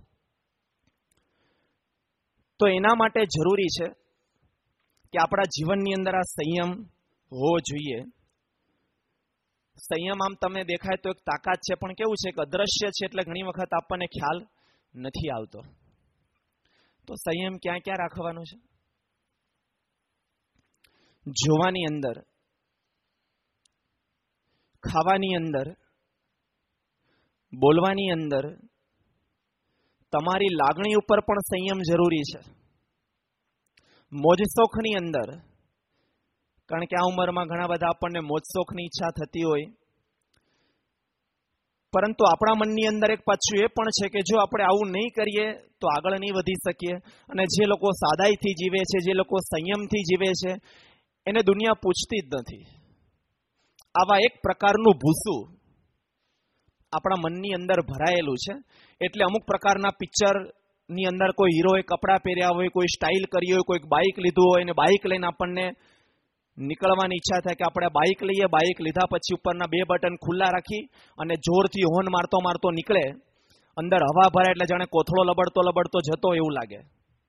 તો એના માટે જરૂરી છે કે આપણા જીવનની અંદર આ સંયમ હોવો જોઈએ. સંયમ આમ તમને દેખાય તો એક તાકાત છે, પણ કેવું છે કે અદ્રશ્ય છે, એટલે ઘણી વખત આપણને ખ્યાલ નથી આવતો. તો સંયમ ક્યાં ક્યાં રાખવાનો છે? જોવાની અંદર, ખાવાની અંદર, બોલવાની અંદર, તમારી લાગણી ઉપર પણ સંયમ જરૂરી છે. મોજશોખની અંદર, કારણ કે આ ઉંમરમાં ઘણા બધા આપણને મોજશોખની ઈચ્છા થતી હોય, પરંતુ આપણા મનની અંદર એક પાછું એ પણ છે કે જો આપણે આવું નહીં કરીએ તો આગળ નહીં વધી શકીએ. અને જે લોકો સાદાઈથી જીવે છે, જે લોકો સંયમથી જીવે છે, એને દુનિયા પૂછતી જ નથી. આવા એક પ્રકારનું ભૂસું આપણા મનની અંદર ભરાયેલું છે. એટલે અમુક પ્રકારના પિક્ચરની અંદર કોઈ હીરોએ કપડાં પહેર્યા હોય, કોઈ સ્ટાઇલ કરી હોય, કોઈ બાઇક લીધું હોય, અને બાઇક લઈને આપણને નીકળવાની ઈચ્છા થાય કે આપણે બાઇક લઈએ. બાઇક લીધા પછી ઉપરના 2 બટન ખુલ્લા રાખી અને જોરથી હોર્ન મારતો મારતો નીકળે. અંદર હવા ભરાય એટલે જાણે કોથળો લબડતો લબડતો જતો એવું લાગે.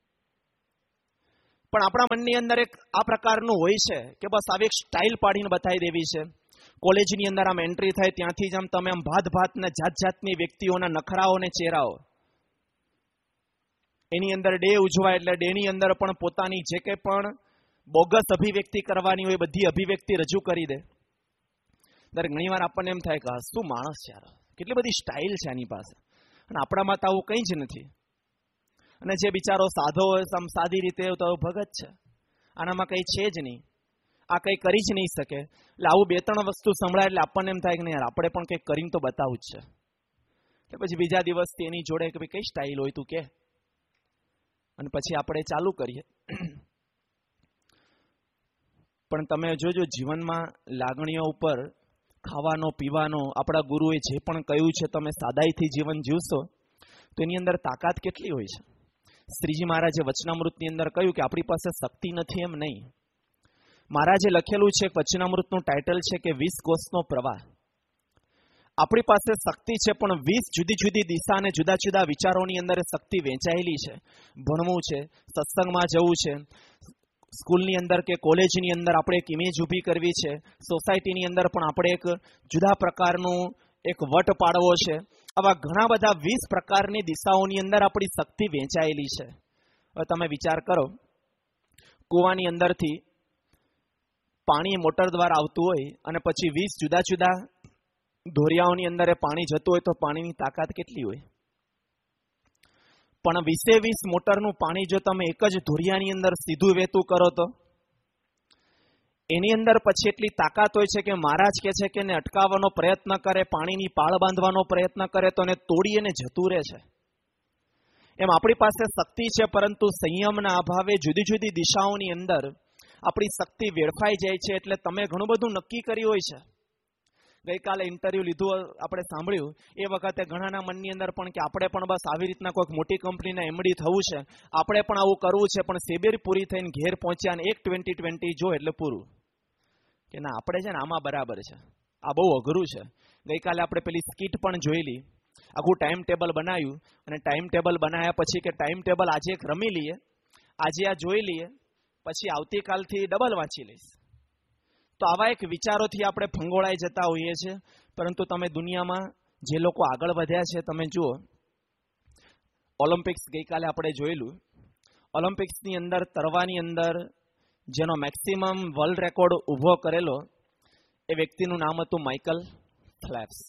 પણ આપણા મનની અંદર એક આ પ્રકારનું હોય છે કે બસ આવી એક સ્ટાઇલ પાડીને બતાવી દેવી છે. કોલેજની અંદર આમ એન્ટ્રી થાય ત્યાંથી જ આમ તમે આમ ભાત ને જાત જાતની વ્યક્તિઓના નખરાઓ ને ચહેરાઓ, એની અંદર ડે ઉજવાય એટલે ડેની અંદર પણ પોતાની જે કંઈ પણ બોગસ અભિવ્યક્તિ કરવાની હોય બધી અભિવ્યક્તિ રજૂ કરી દે. ત્યારે ઘણી વાર આપણને એમ થાય કે શું માણસ છે યાર, કેટલી બધી સ્ટાઇલ છે આની પાસે, અને આપણામાં તો આવું કંઈ જ નથી. અને જે બિચારો સાધો હોય સાદી રીતે તો ભગત છે, આનામાં કંઈ છે જ નહીં, આ કંઈ કરી જ નહીં શકે. એટલે આવું 2-3 વસ્તુ સંભળાય એટલે આપણને એમ થાય કે નહીં યાર આપણે પણ કંઈક કરીને તો બતાવું જ છે. એટલે પછી બીજા દિવસથી એની જોડે કે ભાઈ કઈ સ્ટાઇલ હોય તું કે, અને પછી આપણે ચાલુ કરીએ. પણ તમે જોજો જીવનમાં લાગણીઓ ઉપર, ખાવાનો પીવાનો, આપણા ગુરુએ જે પણ કહ્યું છે તમે સાદાઈથી જીવન જીવશો તો એની અંદર તાકાત કેટલી હોય છે. શ્રીજી મહારાજે વચનામૃતની અંદર કહ્યું કે આપણી પાસે શક્તિ નથી એમ નહીં. મહારાજે લખેલું છે, વચનામૃતનું ટાઇટલ છે કે 20 કોષનો પ્રવાહ. આપણી પાસે શક્તિ છે પણ 20 જુદી જુદી દિશા અને જુદા જુદા વિચારોની અંદર શક્તિ વહેંચાયેલી છે. ભણવું છે, સત્સંગમાં જવું છે, સ્કૂલની અંદર કે કોલેજની અંદર આપણે એક ઇમેજ ઊભી કરવી છે, સોસાયટીની અંદર પણ આપણે એક જુદા પ્રકારનું એક વટ પાડવો છે. આવા ઘણા બધા 20 પ્રકારની દિશાઓની અંદર આપણી શક્તિ વહેંચાયેલી છે. હવે તમે વિચાર કરો, કૂવાની અંદરથી પાણી મોટર દ્વારા આવતું હોય અને પછી 20 જુદા જુદા ધોરિયાઓની અંદર પાણી જતું હોય તો પાણીની તાકાત કેટલી હોય. પણ 20 મોટરનું પાણી જો તમે એક જ ધોરિયાની અંદર સીધું વહેતું કરો તો એની અંદર પછી એટલી તાકાત હોય છે કે મહારાજ કહે છે કે એને અટકાવવાનો પ્રયત્ન કરે, પાણીની પાળ બાંધવાનો પ્રયત્ન કરે તો એને તોડી અને જતું રહે છે. એમ આપણી પાસે શક્તિ છે પરંતુ સંયમના અભાવે જુદી જુદી દિશાઓની અંદર આપણી શક્તિ વેડફાઈ જાય છે. એટલે તમે ઘણું બધું નક્કી કર્યું હોય છે. ગઈકાલે ઇન્ટરવ્યુ લીધું, આપણે સાંભળ્યું, એ વખતે ઘણાના મનની અંદર પણ કે આપણે પણ બસ આવી રીતના કોઈક મોટી કંપનીના એમડી થવું છે, આપણે પણ આવું કરવું છે. પણ શિબિર પૂરી થઈને ઘેર પહોંચ્યા અને એક 2020 જો એટલે પૂરું કે ના આપણે છે ને આમાં બરાબર છે, આ બહુ અઘરું છે. ગઈકાલે આપણે પેલી સ્કીટ પણ જોયેલી, આખું ટાઈમ ટેબલ બનાવ્યું અને ટાઈમ ટેબલ બનાવ્યા પછી કે ટાઈમ ટેબલ આજે એક રમી લઈએ, આજે આ જોઈ લઈએ, પછી આવતીકાલથી ડબલ વાંચી લઈશ. તો આવા એક વિચારોથી આપણે ફંગોળાઈ જતા હોઈએ છીએ. પરંતુ તમે દુનિયામાં જે લોકો આગળ વધ્યા છે તમે જુઓ, ઓલિમ્પિક્સ ગઈકાલે આપણે જોયેલું, ઓલિમ્પિક્સની અંદર તરવાની અંદર જેનો મેક્સિમમ વર્લ્ડ રેકોર્ડ ઊભો કરેલો એ વ્યક્તિનું નામ હતું માઇકલ ફેલ્પ્સ.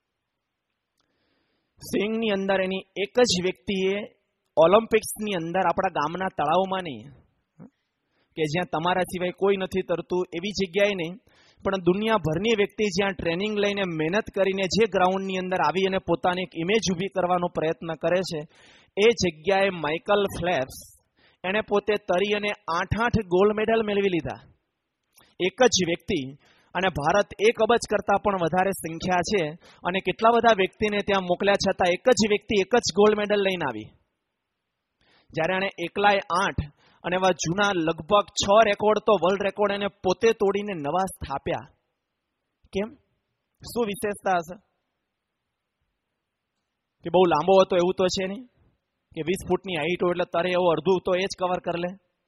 સ્વિમિંગની અંદર એની એક જ વ્યક્તિએ ઓલિમ્પિક્સની અંદર આપણા ગામના તળાવમાં નહીં કે જ્યાં તમારા સિવાય કોઈ નથી તરતું એવી જગ્યાએ નહીં, પણ દુનિયાભરની વ્યક્તિ જ્યાં ટ્રેનિંગ લઈને મહેનત કરીને જે ગ્રાઉન્ડની અંદર આવી અને પોતાની એક ઇમેજ ઊભી કરવાનો પ્રયત્ન કરે છે, એ જગ્યાએ માઇકલ ફેલ્પ્સ એણે પોતે તરી અને 8 ગોલ્ડ મેડલ મેળવી લીધા. એક જ વ્યક્તિ. અને ભારત 1 અબજ કરતાં પણ વધારે સંખ્યા છે અને કેટલા બધા વ્યક્તિને ત્યાં મોકલ્યા છતાં એક જ વ્યક્તિ એક જ ગોલ્ડ મેડલ લઈને આવી. જ્યારે એણે એકલાય 8 અને એવા જૂના લગભગ 6 રેકોર્ડ તો વર્લ્ડ રેકોર્ડ એને પોતે તોડીને નવા સ્થાપ્યા. કેમ? શું વિશેષતા હશે? કે બહુ લાંબો હતો એવું તો છે નહીં, કે 20 ફૂટની હાઈટ હોય એટલે તારે એવું અડધું તો એ જ કવર કરી લે.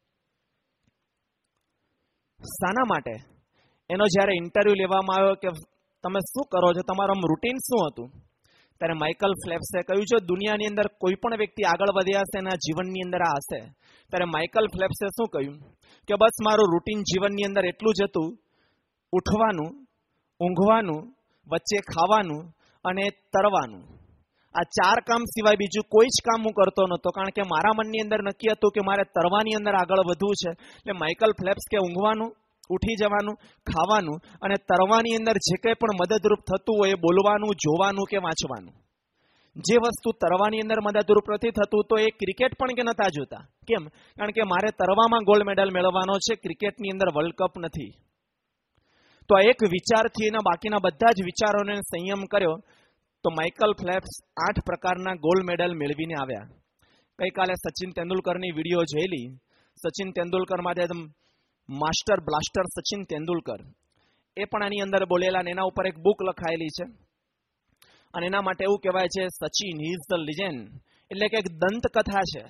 શાના માટે? એનો જ્યારે ઇન્ટરવ્યુ લેવામાં આવ્યો કે તમે શું કરો છો, તમારું રૂટીન શું હતું, ત્યારે માઇકલ ફેલ્પ્સે કહ્યું છે દુનિયાની અંદર કોઈ પણ વ્યક્તિ આગળ વધ્યા હશે એના જીવનની અંદર આ હશે. ત્યારે માઇકલ ફેલ્પ્સે શું કહ્યું કે બસ મારું રૂટીન જીવનની અંદર એટલું જ હતું, ઉઠવાનું, ઊંઘવાનું, વચ્ચે ખાવાનું અને તરવાનું. આ 4 કામ સિવાય બીજું કોઈ જ કામ હું કરતો નહોતો, કારણ કે મારા મનની અંદર નક્કી હતું કે મારે તરવાની અંદર આગળ વધવું છે. એટલે માઇકલ ફેલ્પ્સ કે ઊંઘવાનું, ઉઠી જવાનું, ખાવાનું અને તરવાની અંદર જે કંઈ પણ મદદરૂપ થતું હોય બોલવાનું, જોવાનું કે વાંચવાનું. જે વસ્તુ તરવાની અંદર મદદરૂપ નથી થતું તો એ ક્રિકેટ પણ કે નતા જોતા. કેમ? કારણ કે મારે તરવામાં ગોલ્ડ મેડલ મેળવવાનો છે, ક્રિકેટની અંદર વર્લ્ડ કપ નથી. તો આ એક વિચારથી એના બાકીના બધા જ વિચારોને સંયમ કર્યો. તો માઇકલ ફેલ્પ્સ 8 પ્રકારના ગોલ્ડ મેડલ મેળવીને આવ્યા. ગઈકાલે સચિન તેંડુલકરની વિડીયો જોયેલી. સચિન તેંડુલકર માટે માસ્ટર બ્લાસ્ટર સચિન તેંડુલકર એ પણ આની અંદર બોલેલા, એના ઉપર એક બુક લખાયેલી છે અને એના માટે એવું કહેવાય છે સચિન ઇઝ ધ લિજેન્ડ, એટલે કે એક દંતકથા છે.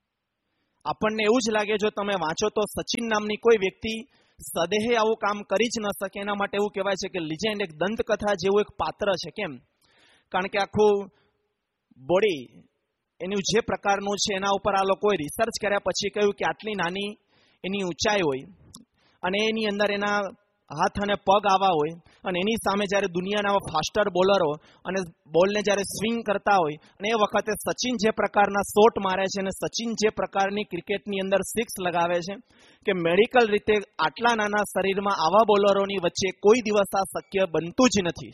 આપણને એવું જ લાગે જો તમે વાંચો તો સચિન નામની કોઈ વ્યક્તિ સદેહે આવું કામ કરી જ ન શકે. એના માટે એવું કહેવાય છે કે લિજેન્ડ એક દંતકથા જેવું એક પાત્ર છે. કેમ? કારણ કે આખું બોડી એનું જે પ્રકારનું છે એના ઉપર આ લોકોએ રિસર્ચ કર્યા પછી કહ્યું કે આટલી નાની એની ઊંચાઈ હોય અને એની અંદર એના હાથ અને પગ આવા હોય અને એની સામે જ્યારે દુનિયાના ફાસ્ટર બોલરો અને બોલને જ્યારે સ્વિંગ કરતા હોય અને એ વખતે સચિન જે પ્રકારના શોટ મારે છે અને સચિન જે પ્રકારની ક્રિકેટની અંદર સિક્સ લગાવે છે કે મેડિકલ રીતે આટલા નાના શરીરમાં આવા બોલરોની વચ્ચે કોઈ દિવસ આ શક્ય બનતું જ નથી.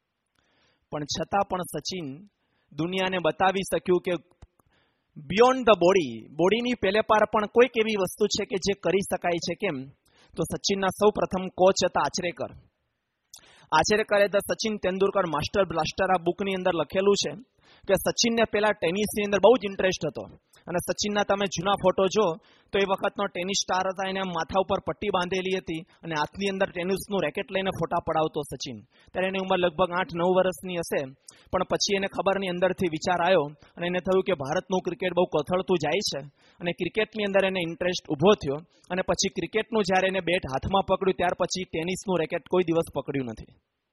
પણ છતાં પણ સચિન દુનિયાને બતાવી શક્યું કે બિયોન્ડ ધ બોડીની પેલે પાર પણ કોઈક એવી વસ્તુ છે કે જે કરી શકાય છે. કેમ? તો સચિનના સૌ પ્રથમ કોચ હતા Achrekar. આચરેકરે the Sachin Tendulkar master blaster આ બુકની અંદર લખેલું છે કે સચિનને પેલા ટેનિસની અંદર બહુ જ ઇન્ટરેસ્ટ હતો અને સચિનના તમે જૂના ફોટો જો તો એ વખતનો ટેનિસ સ્ટાર હતા, એને માથા ઉપર પટ્ટી બાંધેલી હતી અને હાથની અંદર ટેનિસનું રેકેટ લઈને ફોટા પડાવતો સચિન. ત્યારે એની ઉંમર લગભગ 8-9 વર્ષની હશે. પણ પછી એને ખબરની અંદરથી વિચાર આવ્યો અને એને થયું કે ભારતનું ક્રિકેટ બહુ કથળતું જાય છે અને ક્રિકેટની અંદર એને ઇન્ટરેસ્ટ ઊભો થયો અને પછી ક્રિકેટનું જ્યારે એને બેટ હાથમાં પકડ્યું ત્યાર પછી ટેનિસનું રેકેટ કોઈ દિવસ પકડ્યું નથી.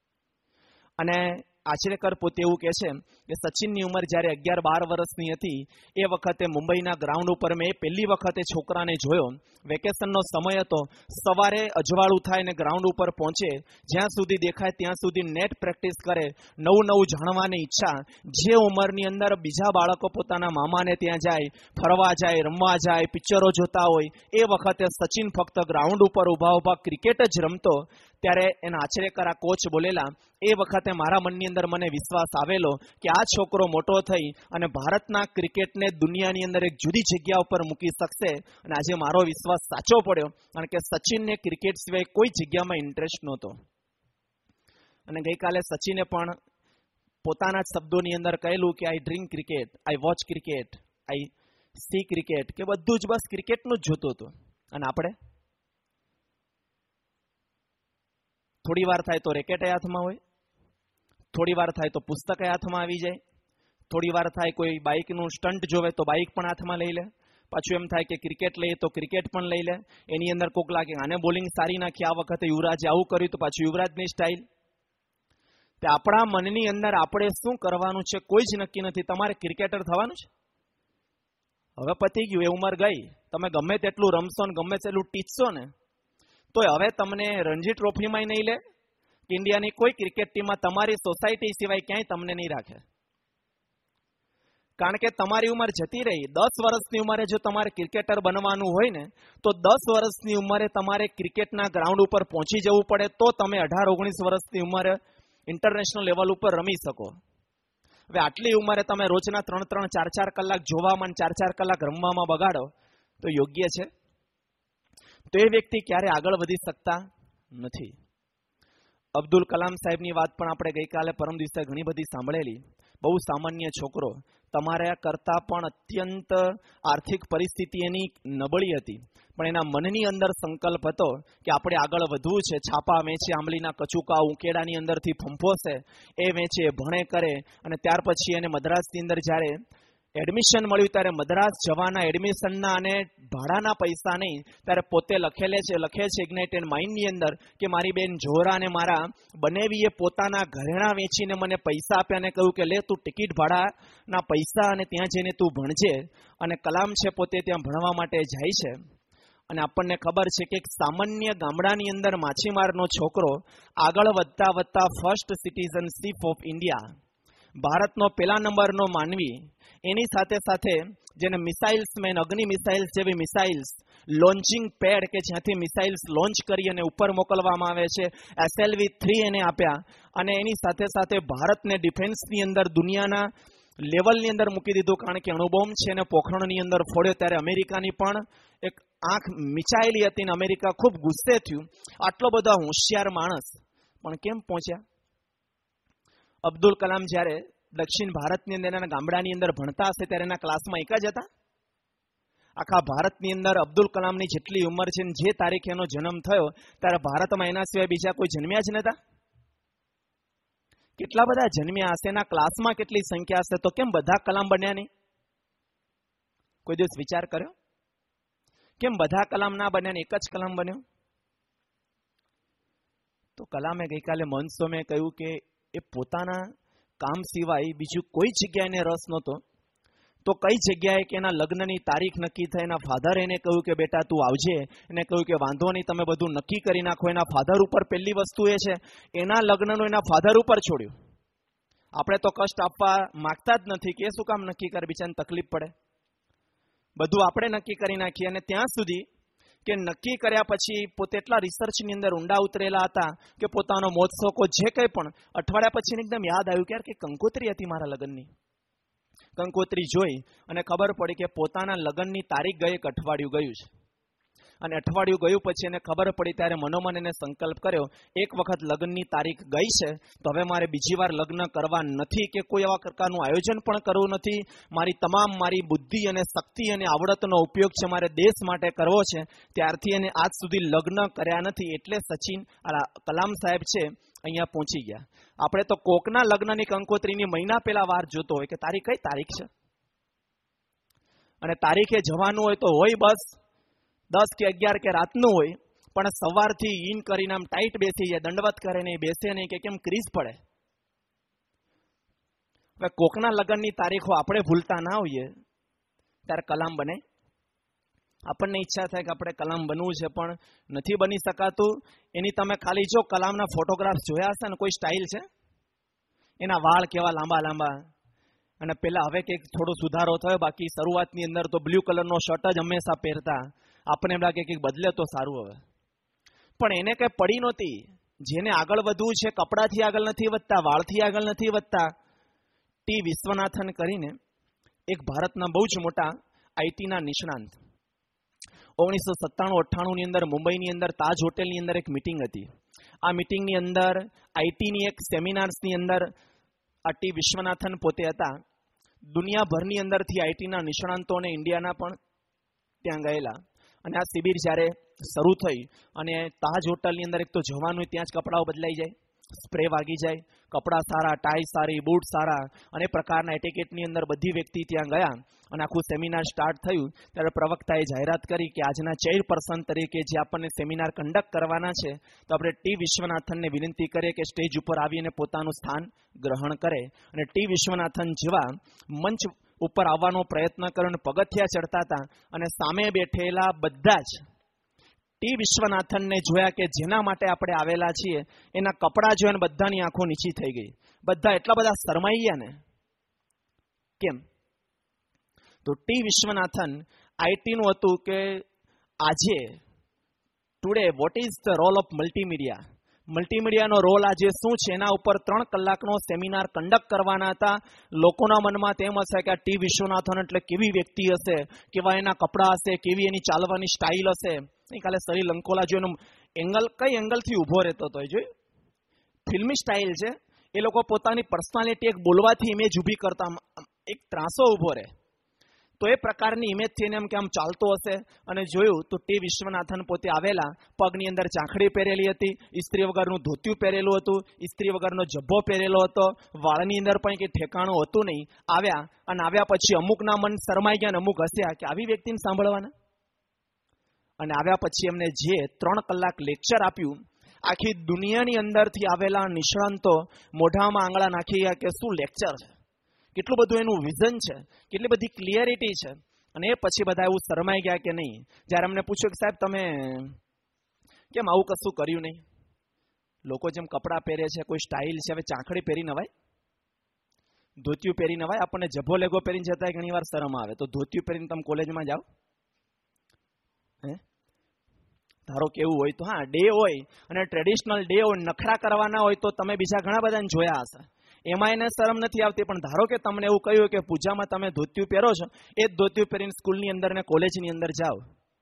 અને આચરેકર પોતે એવું કહે છે કે સચિનની ઉંમર જ્યારે 11-12 વર્ષની હતી એ વખતે મુંબઈના ગ્રાઉન્ડ ઉપર મેં પહેલી વખતે છોકરાને જોયો. વેકેશનનો સમય હતો. સવારે અજવાળું થાય ને ગ્રાઉન્ડ ઉપર પહોંચે, જ્યાં સુધી દેખાય ત્યાં સુધી નેટ પ્રેક્ટિસ કરે, નવું જાણવાની ઈચ્છા. જે ઉંમરની અંદર બીજા બાળકો પોતાના મામાને ત્યાં જાય, ફરવા જાય, રમવા જાય, પિક્ચરો જોતા હોય, એ વખતે સચિન ફક્ત ગ્રાઉન્ડ ઉપર ઊભા ક્રિકેટ જ રમતો. ત્યારે એના આચરેકર આ કોચ બોલેલા, એ વખતે મારા મનની અંદર મને વિશ્વાસ આવેલો કે આ છોકરો મોટો થઈ અને ભારતના ક્રિકેટને દુનિયાની અંદર એક જુદી જગ્યા ઉપર મૂકી શકશે. અને આજે મારો વિશ્વાસ સાચો પડ્યો કારણ કે સચિનને ક્રિકેટ સિવાય કોઈ જગ્યામાં ઇન્ટરેસ્ટ નહોતો. અને ગઈકાલે સચિને પણ પોતાના જ શબ્દોની અંદર કહેલું કે આઈ drink cricket, I watch cricket, I C cricket, કે બધું જ બસ ક્રિકેટનું જ જોતું હતું. અને આપણે થોડી વાર થાય તો રેકેટ હાથમાં હોય, થોડી વાર થાય તો પુસ્તક હાથમાં આવી જાય, થોડી વાર થાય કોઈ બાઇકનું સ્ટન્ટ જોવે તો બાઇક પણ હાથમાં લઈ લે, પાછું એમ થાય કે ક્રિકેટ લઈએ તો ક્રિકેટ પણ લઈ લે. એની અંદર કોક લાગે આને બોલિંગ સારી નાખી, આ વખતે યુવરાજે આવું કર્યું તો પાછું યુવરાજની સ્ટાઇલ. તે આપણા મનની અંદર આપણે શું કરવાનું છે કોઈ જ નક્કી નથી. તમારે ક્રિકેટર થવાનું છે? હવે પતી ગયું, એ ઉંમર ગઈ. તમે ગમે તેટલું રમશો ને ગમે તેટલું ટીચશો ને તો હવે તમને રણજી ટ્રોફીમાં નહીં લે, ઇન્ડિયાની કોઈ ક્રિકેટ ટીમમાં તમારી સોસાયટી સિવાય ક્યાંય તમને નહીં રાખે. કારણ કે તમારી ઉંમર જતી રહી. 10 વર્ષની ઉંમરે જો તમારે ક્રિકેટર બનવાનું હોય ને તો 10 વર્ષની ઉંમરે તમારે ક્રિકેટના ગ્રાઉન્ડ ઉપર પહોંચી જવું પડે તો તમે 18-19 વર્ષની ઉંમરે ઇન્ટરનેશનલ લેવલ ઉપર રમી શકો. હવે આટલી ઉંમરે તમે રોજના 3-3, 4-4 કલાક જોવામાં 4-4 કલાક રમવામાં બગાડો તો યોગ્ય છે? તો એ વ્યક્તિ ક્યારે આગળ વધી શકતા નથી. અબ્દુલ કલામ સાહેબની વાત પણ આપણે ગઈકાલે પરમ દિવસે ઘણી બધી સાંભળેલી. બહુ સામાન્ય છોકરો, તમારા કરતા પણ અત્યંત આર્થિક પરિસ્થિતિ એની નબળી હતી, પણ એના મનની અંદર સંકલ્પ હતો કે આપણે આગળ વધવું છે. છાપા વેચે, આંબલીના કચુકા ઉકેડાની અંદરથી ફંફોશે, એ વેચે, ભણે કરે. અને ત્યાર પછી એને મદ્રાસની અંદર જ્યારે એડમિશન મળ્યું ત્યારે મદ્રાસ જવાના એડમિશનના અને ભાડાના પૈસા નહીં, ત્યારે પોતે લખે છે ઇગ્નાઇટેડ માઇન્ડની અંદર કે મારી બેન જોહરા અને મારા બનેવીએ પોતાના ઘરેણા વેચીને મને પૈસા આપ્યા અને કહ્યું કે લે તું ટિકિટ ભાડાના પૈસા અને ત્યાં જઈને તું ભણજે. અને કલામ છે પોતે ત્યાં ભણવા માટે જાય છે. અને આપણને ખબર છે કે એક સામાન્ય ગામડાની અંદર માછીમારનો છોકરો આગળ વધતા ફર્સ્ટ સિટીઝનશીપ ઓફ ઇન્ડિયા, ભારતનો પહેલા નંબરનો માનવી, એની સાથે જેને મિસાઇલ્સ મેન, અગ્નિ મિસાઇલ્સ જેવી મિસાઇલ્સ, લોન્ચિંગ પેડ કે જ્યાંથી મિસાઇલ્સ લોન્ચ કરી અને ઉપર મોકલવામાં આવે છે, SLV-3 એને આપ્યા. અને એની સાથે ભારતને ડિફેન્સની અંદર દુનિયાના લેવલની અંદર મૂકી દીધું. કારણ કે અણુબોમ્બ છે એને પોખરણની અંદર ફોડ્યો ત્યારે અમેરિકાની પણ એક આંખ મિચાયેલી હતી ને અમેરિકા ખૂબ ગુસ્સે થયું. આટલો બધો હોશિયાર માણસ પણ કેમ પહોંચ્યા? અબ્દુલ કલામ જ્યારે દક્ષિણ ભારતની અંદર એના ગામડાની અંદર ભણતા હશે ત્યારે એના ક્લાસમાં એક જ હતા? આખા ભારતની અંદર અબ્દુલ કલામની જેટલી ઉંમર છે, જે તારીખે એનો જન્મ થયો ત્યારે ભારતમાં એના સિવાય બીજા કોઈ જન્મ્યા જ નતા? કેટલા બધા જન્મ્યા હશે, એના ક્લાસમાં કેટલી સંખ્યા હશે, તો કેમ બધા કલામ બન્યા નહીં? કોઈ દિવસ વિચાર કર્યો કેમ બધા કલામ ના બન્યા ને એક જ કલામ બન્યો? તો કલામે ગઈકાલે મનસોમે કહ્યું કે એ પોતાના કામ સિવાય બીજું કોઈ જગ્યાએ એને રસ નહોતો, તો કઈ જગ્યાએ કે એના લગ્નની તારીખ નક્કી થઈ, એના ફાધર એને કહ્યું કે બેટા તું આવજે, એને કહ્યું કે વાંધો નહીં તમે બધું નક્કી કરી નાખો. એના ફાધર ઉપર પહેલી વસ્તુ એ છે એના લગ્નનું એના ફાધર ઉપર છોડ્યું. આપણે તો કષ્ટ આપવા માંગતા જ નથી કે શું કામ નક્કી કરે, બિચારાને તકલીફ પડે, બધું આપણે નક્કી કરી નાખીએ. અને ત્યાં સુધી કે નક્કી કર્યા પછી પોતે એટલા રિસર્ચની અંદર ઊંડા ઉતરેલા હતા કે પોતાનો મોજશોખો જે કંઈ પણ અઠવાડિયા પછી એકદમ યાદ આવ્યું કે યાર કે કંકોત્રી હતી મારા લગ્નની. કંકોત્રી જોઈ અને ખબર પડી કે પોતાના લગ્નની તારીખ ગઈ એક અઠવાડિયું ગયું છે. અને અઠવાડિયું ગયું પછી એને ખબર પડી ત્યારે મનોમન એને સંકલ્પ કર્યો એક વખત લગ્નની તારીખ ગઈ છે તો હવે મારે બીજી વાર લગ્ન કરવા નથી કે કોઈ એવા પ્રકારનું આયોજન પણ કરવું નથી. મારી બુદ્ધિ અને શક્તિ અને આવડતનો ઉપયોગ છે મારે દેશ માટે કરવો છે. ત્યારથી એને આજ સુધી લગ્ન કર્યા નથી. એટલે સચિન કલામ સાહેબ છે અહીંયા પહોંચી ગયા. આપણે તો કોકના લગ્નની કંકોત્રીની મહિના પહેલા વાર જોતો હોય કે તારી કઈ તારીખ છે, અને તારીખે જવાનું હોય તો હોય બસ 10 કે 11 કે રાતનું હોય, પણ સવારથી ઈન કરીને આમ ટાઈટ બેસી જાય, દંડવત કરે નહીં, બેસે નહીં કે કેમ ક્રીઝ પડે. હવે કોકના લગ્નની તારીખો આપણે ભૂલતા ના હોઈએ ત્યારે કલામ બને. આપણને ઈચ્છા થાય કે આપણે કલામ બનવું છે પણ નથી બની શકાતું. એની તમે ખાલી જો કલામના ફોટોગ્રાફ જોયા હશે ને, કોઈ સ્ટાઇલ છે, એના વાળ કેવા લાંબા લાંબા, અને પેલા હવે કંઈક થોડો સુધારો થયો, બાકી શરૂઆતની અંદર તો બ્લુ કલરનો શર્ટ જ હંમેશા પહેરતા. આપણને એમ લાગે કે બદલે તો સારું હવે, પણ એને કઈ પડી નહોતી. જેને આગળ વધવું છે કપડાથી આગળ નથી વધતા, વાળથી આગળ નથી વધતા. ટી વિશ્વનાથન કરીને એક ભારતના બહુ જ મોટા આઈટીના નિષ્ણાંત, 1997-98 ની અંદર મુંબઈની અંદર તાજ હોટેલની અંદર એક મીટિંગ હતી. આ મીટિંગની અંદર આઈટીની એક સેમિનાર્સની અંદર આ ટી વિશ્વનાથન પોતે હતા. દુનિયાભરની અંદરથી આઈટીના નિષ્ણાંતો અને ઇન્ડિયાના પણ ત્યાં ગયેલા. અને આ શિબિર જ્યારે શરૂ થઈ અને તાજ હોટલની અંદર એક તો જવાનું ત્યાં જ કપડાઓ બદલાઈ જાય, સ્પ્રે વાગી જાય, કપડાં સારા, ટાઈ સારી, બૂટ સારા, અને પ્રકારના એટિકેટની અંદર બધી વ્યક્તિ ત્યાં ગયા. અને આખું સેમિનાર સ્ટાર્ટ થયું ત્યારે પ્રવક્તાએ જાહેરાત કરી કે આજના ચેરપર્સન તરીકે જે આપણને સેમિનાર કન્ડક્ટ કરવાના છે તો આપણે ટી વિશ્વનાથનને વિનંતી કરીએ કે સ્ટેજ ઉપર આવીને પોતાનું સ્થાન ગ્રહણ કરે. અને ટી વિશ્વનાથન જેવા મંચ ઉપર આવવાનો પ્રયત્ન કર્યો અને પગથિયા ચડતા હતા અને સામે બેઠેલા બધા જ ટી વિશ્વનાથનને જોયા કે જેના માટે આપણે આવેલા છીએ એના કપડાં જોઈને બધાની આંખો નીચી થઈ ગઈ. બધા એટલા બધા શરમાઈ ગયા ને. કેમ? તો ટી વિશ્વનાથન આઈટીનું હતું કે આજે today what is the role of multimedia, મલ્ટીમીડિયાનો role આજે શું છે એના ઉપર 3 કલાકનો સેમિનાર કન્ડક્ટ કરવાના હતા. લોકોના મનમાં તેમ હશે કે આ ટી વિશ્વનાથન એટલે કેવી વ્યક્તિ હશે, કેવા એના કપડાં હશે, કેવી એની ચાલવાની સ્ટાઇલ હશે. કાલે સરી લંકોલા જોઈને એંગલ કઈ એંગલથી ઊભો રહેતો હતો જોઈ, ફિલ્મી સ્ટાઇલ છે. એ લોકો પોતાની પર્સનાલિટી એક બોલવાથી ઇમેજ ઊભી કરતા, એક ત્રાસો ઊભો રહે તો એ પ્રકારની ઇમેજથી એને એમ કે આમ ચાલતો હશે. અને જોયું તો ટી વિશ્વનાથન પોતે આવેલા, પગની અંદર ચાંખડી પહેરેલી હતી, ઇસ્ત્રી વગરનું ધોતિયું પહેરેલું હતું, ઇસ્ત્રી વગરનો જબ્બો પહેરેલો હતો, વાળની અંદર પણ કંઈ ઠેકાણું હતું નહીં. આવ્યા અને આવ્યા પછી અમુકના મન શરમાઈ ગયા, અમુક હસ્યા કે આવી વ્યક્તિને સાંભળવાના. અને આવ્યા પછી એમને જે 3 કલાક લેક્ચર આપ્યું, આખી દુનિયાની અંદરથી આવેલા નિષ્ણાંતો મોઢામાં આંગળા નાખી ગયા કે શું લેક્ચર છે, કેટલું બધું એનું વિઝન છે, કેટલી બધી ક્લિયરિટી છે. અને એ પછી બધા એવું શરમાઈ ગયા કે નહીં. જ્યારે અમને પૂછ્યું કે સાહેબ તમે કેમ આવું કશું કર્યું નહીં, લોકો જેમ કપડાં પહેરે છે, કોઈ સ્ટાઇલ છે, હવે ચાંખડી પહેરી નવાય, ધોતિયું પહેરી નવાય. આપણને જભો લેગો પહેરીને જતા ઘણી વાર શરમ આવે, તો ધોતિયું પહેરીને તમે કોલેજમાં જાઓ. ધારો કે એવું હોય તો હા, ડે હોય અને ટ્રેડિશનલ ડે હોય, નખરા કરવાના હોય તો તમે બીજા ઘણા બધાને જોયા હશે, એમાં એને શરમ નથી આવતી. પણ ધારો કે તમને એવું કહ્યું કે પૂજામાં તમે ધોતિયું પહેરો છો, એ જ ધોતિયું પહેરીને સ્કૂલની અંદર ને કોલેજની અંદર જાઓ.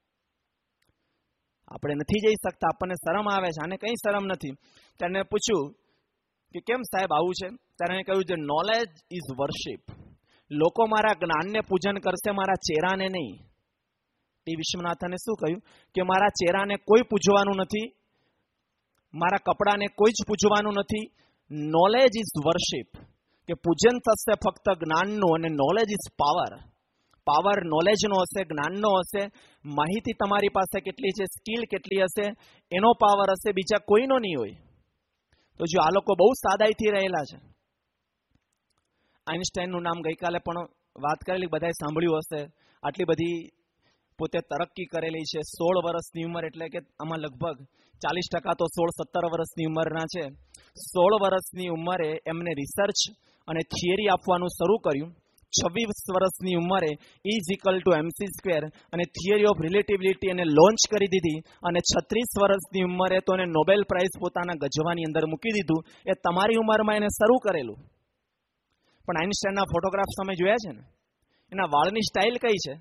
આપણે નથી જઈ શકતા, આપણને શરમ આવે છે. આને કઈ શરમ નથી. તેને પૂછ્યું કે કેમ સાહેબ આવું છે, ત્યારે એને કહ્યું છે નોલેજ ઇઝ વર્શિપ. લોકો મારા જ્ઞાનને પૂજન કરશે, મારા ચહેરાને નહીં. ટી વિશ્વનાથને શું કહ્યું કે મારા ચહેરાને કોઈ પૂજવાનું નથી, મારા કપડાને કોઈ જ પૂજવાનું નથી. નોલેજ ઇઝ વર્શિપ, કે પૂજન થશે ફક્ત જ્ઞાનનું, અને નોલેજ ઇઝ પાવર. પાવર નોલેજનો હશે, જ્ઞાનનો હશે. માહિતી તમારી પાસે કેટલી છે, સ્કિલ કેટલી હશે, એનો પાવર હશે, બીજા કોઈનો નહીં હોય. તો જો આ લોકો બહુ સાદાઈથી રહેલા છે. આઇન્સ્ટાઈનનું નામ ગઈકાલે પણ વાત કરેલી, બધાએ સાંભળ્યું હશે. આટલી બધી પોતે તરક્કી કરેલી છે. 16 વર્ષની ઉંમર, એટલે કે આમાં લગભગ 40% તો 16-17 વર્ષની ઉંમરના છે. 16 વર્ષની ઉંમરે એમને રિસર્ચ અને થિયરી આપવાનું શરૂ કર્યું. 26 વર્ષની ઉંમરે E=mc² અને થિયરી ઓફ રિલેટિવિટી એને લોન્ચ કરી દીધી. અને 36 વર્ષની ઉંમરે તો એને નોબેલ પ્રાઇઝ પોતાના ગજવાની અંદર મૂકી દીધું. એ તમારી ઉંમરમાં એને શરૂ કરેલું. પણ આઇન્સ્ટાઈનના ફોટોગ્રાફ્સ તમે જોયા છે ને, એના વાળની સ્ટાઇલ કઈ છે?